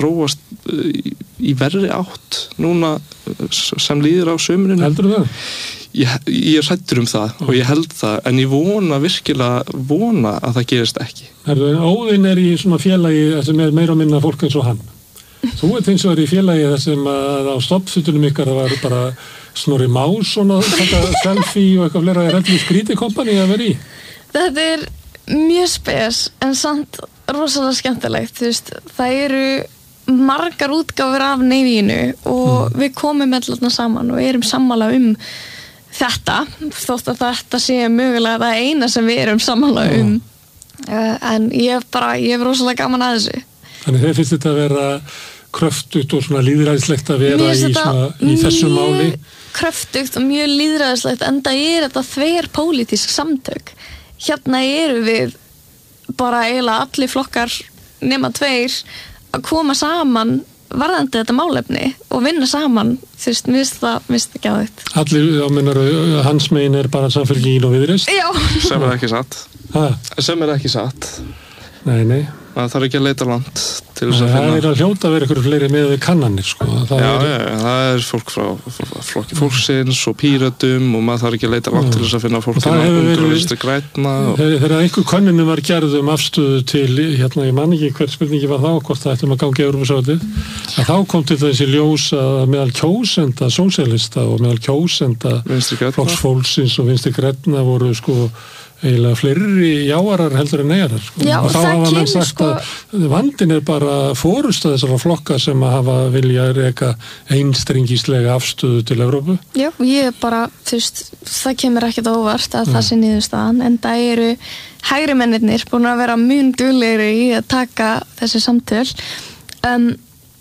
þróast í, í verri átt núna sem líður á sumrinu. Heldur það? Ég, ég er hræddur um það og ég held það, en ég vona virkilega vona að það gerist ekki. Herðu, Óðinn er í svona félagi sem er meira og minna fólk eins og hann. Þú ert eins og er í félagi þar sem að á stoppfutunum ykkar það var bara Snorri Más svona taka selfie og eitthvað fleira. Er þetta skrítið kompani að vera í? Þetta er mjög spes en samt rosalega skemmtilegt. Þú veist, það eru margar útgáfur af Navy-inu og mm. við komum allarna saman og erum sammála um þetta, þótt að þetta sé mögulega það eina sem við erum sammála um. Mm. Uh, en ég bara, ég hef rosalega gaman að þessu. Þannig þeir finnst þetta að vera kröftugt og svona lýðræðislegt að vera í, svona, í þessu máli? Kröftugt og mjög lýðræðislegt, en það er þetta þver pólitísk samtök. Hérna eru við bara eiginlega allir flokkar nema tveir að koma saman varðandi þetta málefni og vinna saman, þú veist, mér finnst það mér finnst það ekki á þetta. Allir, á minnar, hans megin er bara Samfylkingin og Viðreisn? Já. Sem er ekki satt. Ha? Sem er ekki satt. Nei, nei. Það þarf ekki að leita langt til þess að finna. Það er að hljóta að vera ykkur fleiri með við kannanir, sko. Það já, er... já, það er fólk frá flokki fólksins og Pírötum og maður þarf ekki að leita langt til þess að finna fólk til að ungra Vinstri grænna. Og... Þegar einhver könnunum var gerð um afstöðu til, hérna, ég man ekki hver spurningi var þá, hvort það ættum að gangi Evrópusráðið, að þá kom til þessi ljós að meðal kjósenda sósíalista og meðal kjósenda flokks fólksins og Vinstri grænna voru, sko, eiginlega fleiri jáarar heldur en neyjarar, sko. Já, og þá hafa menn sagt sko... að vandinn er bara fórusta þessara flokka sem að hafa vilja reka einstrengislega afstöðu til Evrópu. Já, ég bara, þú veist, það kemur ekkert óvart að það sé niðurstaðan, en það eru hægri mennirnir búin að vera mun duglegri í að taka þessi samtöl um,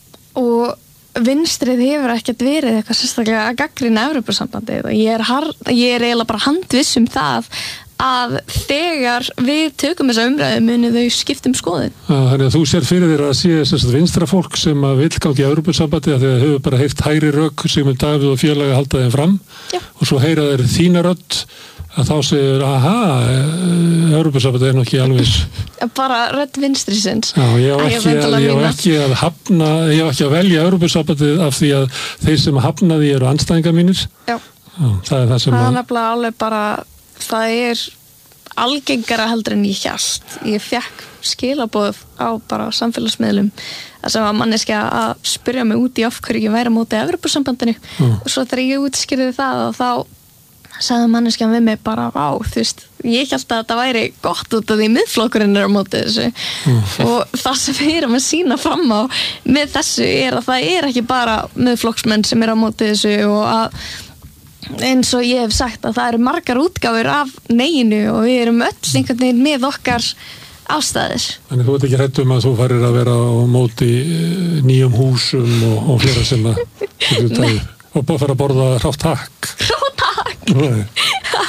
og vinstrið hefur ekkert verið eitthvað sérstaklega að gaggrina Evrópusambandið og ég er, har, ég er eiginlega bara handviss um það að þegar við tökum þessa umræðu muni þau skiptum skoðun. Já, þannig að þú sér fyrir þér að sé þess að vinstra fólk sem að vill gangi í Evrópusambandi að þeir hefur bara heyrt hægri rök sem er Davíð og félaga að halda þeim fram. Já. Og svo heyra þeir þína rödd að þá segir, aha, Evrópusambandi er nú ekki alveg bara rödd vinstrisins. Já, ég á ekki, að, ég á ekki að hafna ég á ekki að velja Evrópusambandi af því að þeir sem hafna því eru andstæðingar mínir. Já. Já, það er það sem það er nefnilega alveg bara það er algengara heldur en ég hélt. Ég fekk skilaboð á bara samfélagsmiðlum þar sem var manneskja að spyrja mig út í af hverju ég væri á móti Evrópusambandinu mm. og svo þegar ég útskýrði það og þá sagði manneskjan við mig bara vá, þú veist, ég hélt að þetta væri gott út af því miðflokkurinn er á móti þessu mm. og það sem við erum að sýna fram á með þessu er að það er ekki bara miðflokksmenn sem er á móti þessu og að eins og ég hef sagt að það eru margar útgáfur af neginu og við erum öll einhvern veginn með okkar ástæðir. Þannig þú ert ekki hrædd um að þú farir að vera á móti nýjum húsum og, og flera sem að og bara fara að borða hrátt hakk. Hrátt hakk?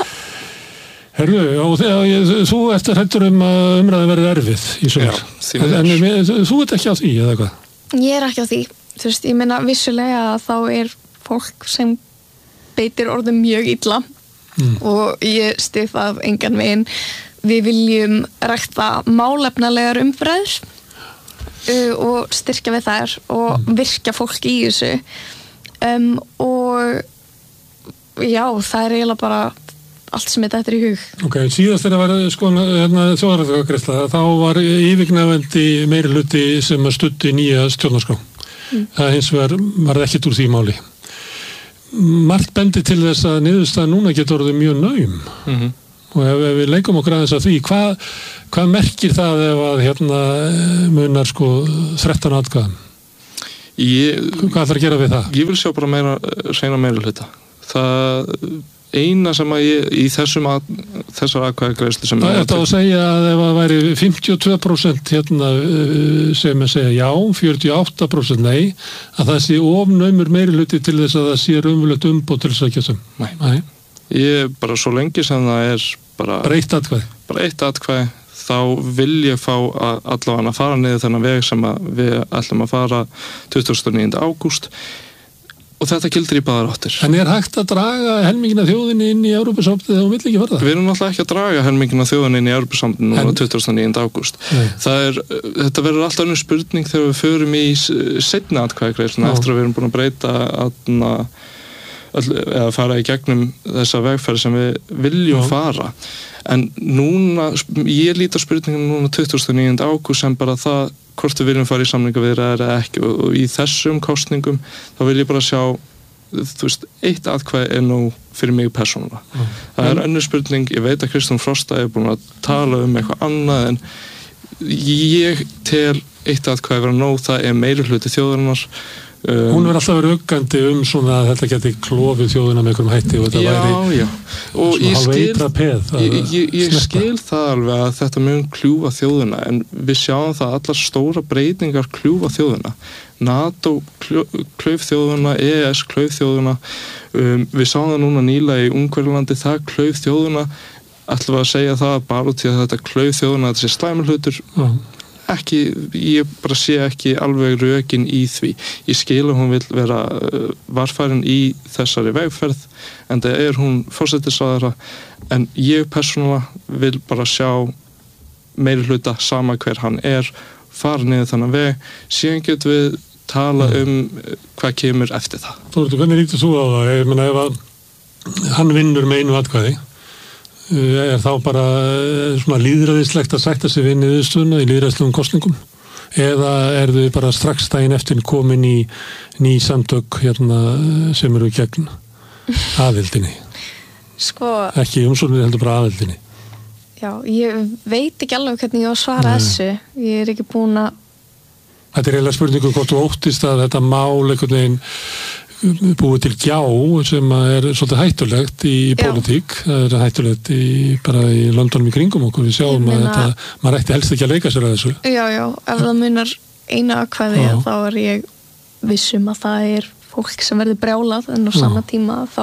Herru, og þegar þú ert hræddur um að umræðin verði erfið í sumar. En, en þú ert ekki á því, eða hvað? Ég er ekki á því. Þú veist, ég meina vissulega að þá er fólk sem beitir orðum mjög illa mm. og ég stið það engan veginn. Við viljum rækta málefnalegar umræður uh, og styrkja við þær og mm. virkja fólk í þessu um, og já, það er eiginlega bara allt sem er þetta í hug. Ok, síðast þegar var sko hérna þjóðaratkvæðagreiðsla þá var yfirgnæfandi meiri hluti sem að studdi nýja stjórnarskrá. Mm. Það hins vegar var ekkert úr því máli. Margt bendi til þess að niðurstaðan núna getur orðið mjög naum mm-hmm. og ef, ef við leikum okkur aðeins að því hvað, hvað merkir það ef að hérna munar sko þrettán atkvæðum? Hvað ætlar að gera við það? Ég vil sjá bara meira reyna meira hluta. Það eina sem að ég í þessum að, þessar atkvæðagreiðslu sem það er þetta að segja að ef það væri fimmtíu og tvö prósent hérna sem að segja já, fjörutíu og átta prósent nei, að það sé ofnaumur meiri hluti til þess að það sé raunverulegt umboð til þess að geta. Nei. Nei. Ég bara svo lengi sem það er bara bara eitt atkvæði. Bara eitt atkvæði, þá vil ég fá að allavega að fara niður þennan veg sem að við ætlum að fara tuttugasta og níunda ágúst. og þetta gildir í báðar áttir. En er hægt að draga helmingina þjóðinni inn í Evrópusambandið þegar hún vill ekki fara það? Við erum náttúrulega ekki að draga helmingina þjóðinni inn í Evrópusambandið núna tuttugasta og níunda ágúst. Það er, þetta verður alltaf önnur spurning þegar við förum í seinni atkvæðagreiðsluna eftir að við erum búin að breyta aðna, eða fara í gegnum þessa vegferð sem við viljum Já. fara. En núna, ég líti á spurningum núna tuttugasta og níunda ágúst sem bara það hvort við viljum fara í samningaviðræður eða ekki og í þessum kosningum þá vil ég bara sjá, þú veist, eitt atkvæði er nú fyrir mig persónulega. Mm. Það er önnur spurning, ég veit að Kristrún Frosta er búin að tala um eitthvað annað en ég tel eitt atkvæði vera nóg, það er meiri hluti þjóðarinnar. Um, Hún verður alltaf verið uggandi um svona að þetta geti klofið þjóðina með einhverjum hætti og þetta já, væri já. Og ég skil, peð, ég, ég, ég skil það alveg að þetta mun kljúfa þjóðina en við sjáum það að allar stóra breytingar kljúfa þjóðina. NATO klauf þjóðina, E E S klauf þjóðina, um, við sáum það núna nýlega í Ungverjalandi, það klauf þjóðina, ætlum við að segja það bara út í að þetta klauf þjóðina, þetta sé slæmur hlutur. Já. Ekki, ég bara sé ekki alveg rökin í því. Ég skil að hún vil vera uh, varfærin í þessari vegferð en það er hún forsætisráðherra en ég persónulega vil bara sjá meiri hluta sama hver hann er, fara niður þannig veg, síðan getum við tala um hvað kemur eftir það. Þórður, hvernig lítur þú á það? Ég meina ef að hann vinnur með einu atkvæði er þá bara svona lýðræðislegt að sætta sig við niðurstöðuna í lýðræðislegum kosningum eða er þau bara strax daginn eftir komin í ný samtök hérna sem eru gegn aðildinni sko ekki umsóknir heldur bara aðildinni Já, ég veit ekki alveg hvernig ég á að svara Nei. þessu ég er ekki búin að Þetta er eiginlega spurningu hvort þú óttist að þetta mál einhvern veginn búið til gjá sem er svolítið hættulegt í pólitík, það er hættulegt í, bara í löndunum í kringum okkur, við sjáum meina, að þetta, maður ætti helst ekki að leika sér að þessu. Já, já, ef það munar eina atkvæði þá er ég vissum að það er fólk sem verður brjálað en á já. sama tíma þá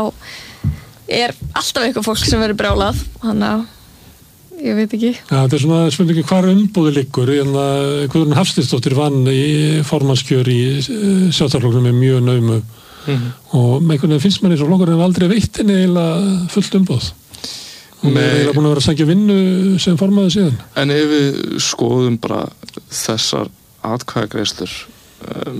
er alltaf eitthvað fólk sem verður brjálað, þannig að ég veit ekki. Já, þetta er svona spurningi hvar umbúði liggur, en að Guðrún Hafsteinsdóttir vann í formannskjör í Sjálfstæðisflokknum með mjög naumu Mm-hmm. og með einhvern veginn finnst mér eins og flokkurinn aldrei veitt henni eiginlega fullt umboð hún er eiginlega búin að vera að sækja vinnu sem formaði síðan En ef við skoðum bara þessar atkvæðagreiðslur um,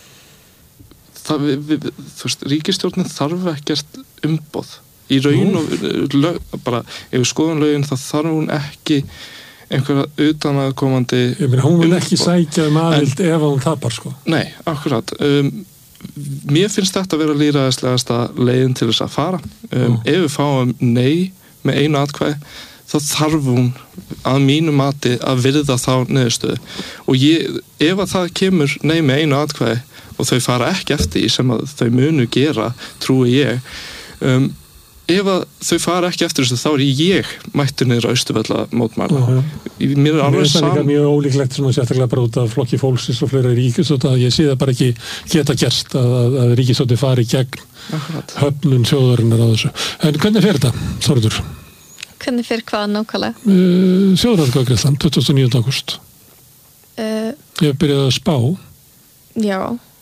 það við, við, þú veist, ríkisstjórnin þarf ekkert umboð í raun og lög, bara ef við skoðum lögin þá þarf hún ekki einhverja utanaðkomandi Ég meina hún vil ekki sækja um aðild en, ef hún tapar sko Nei, akkurat um, Mér finnst þetta að vera lýðræðislegasta leiðin til þess að fara. Um, ef við fáum nei með einu atkvæði, þá þarf hún að mínu mati að virða þá niðurstöðu. Og ég, ef að það kemur nei með einu atkvæði og þau fara ekki eftir því sem að þau munu gera, trúi ég, um, ef að þau fara ekki eftir þessu, þá er ég mættur niður á Austurvella mótmæla. Uh-huh. Mér er alveg sam... Mér er það mjög ólíklegt sem að sérstaklega bara út af flokki fólksins og fleira ríkisstjórn að ég sé það bara ekki geta gerst að, að, að ríkisstjórn fari gegn Akkurat. höfnun þjóðarinnar á þessu. En hvernig fer þetta, Þórður? Hvernig fer hvað nákvæmlega? Uh, Þjóðaratkvæðagreiðslan, tuttugasta og níunda ágúst. Uh, ég hef byrjað að spá. Já,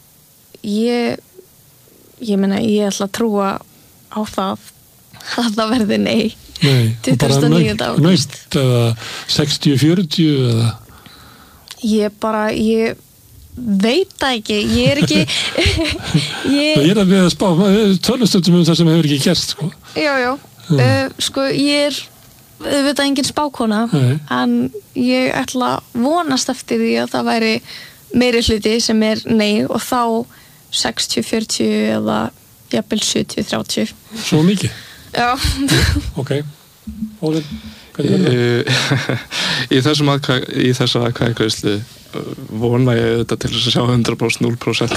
ég, ég meina, ég ætla að trúa á það að það verði nei. Nei, tuttugasta og níunda ágúst. Nöytt eða sextíu fjörutíu eða? Ég bara, ég veit það ekki, ég er ekki ég... ég er að við að spá tölvustöndum um það sem hefur ekki gerst sko. já, já, mm. uh, sko ég er auðvitað engin spákona Nei. en ég ætla að vonast eftir því að það væri meiri hluti sem er nei og þá sextíu fjörutíu eða jafnvel sjötíu þrjátíu Svo mikið? Já Ok, Óðinn, hvernig er það? Í þessum aðkvæð, í þessar aðkvæðagreiðslu vona ég auðvitað til þess að sjá hundrað prósent, núll prósent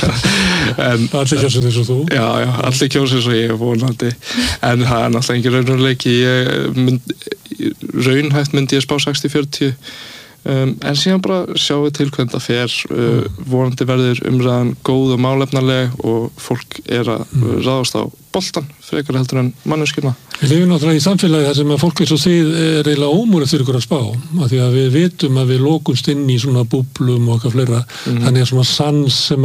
en allir kjósið eins og þú já, já, allir kjósið eins og ég vonandi en það er náttúrulega engin raunveruleiki ég mynd, raunhæft myndi ég spá sextíu fjörutíu um, en síðan bara sjáum við til hvernig það fer uh, vonandi verður umræðan góð og málefnaleg og fólk er að mm. ráðast á boltan frekar heldur en manneskjuna. Við lifum náttúrulega í samfélagi þar sem að fólk eins og þið er eiginlega ómúrið fyrir ykkur að spá af því að við vitum að við lokumst inn í svona búblum og eitthvað fleira mm. þannig að svona sans sem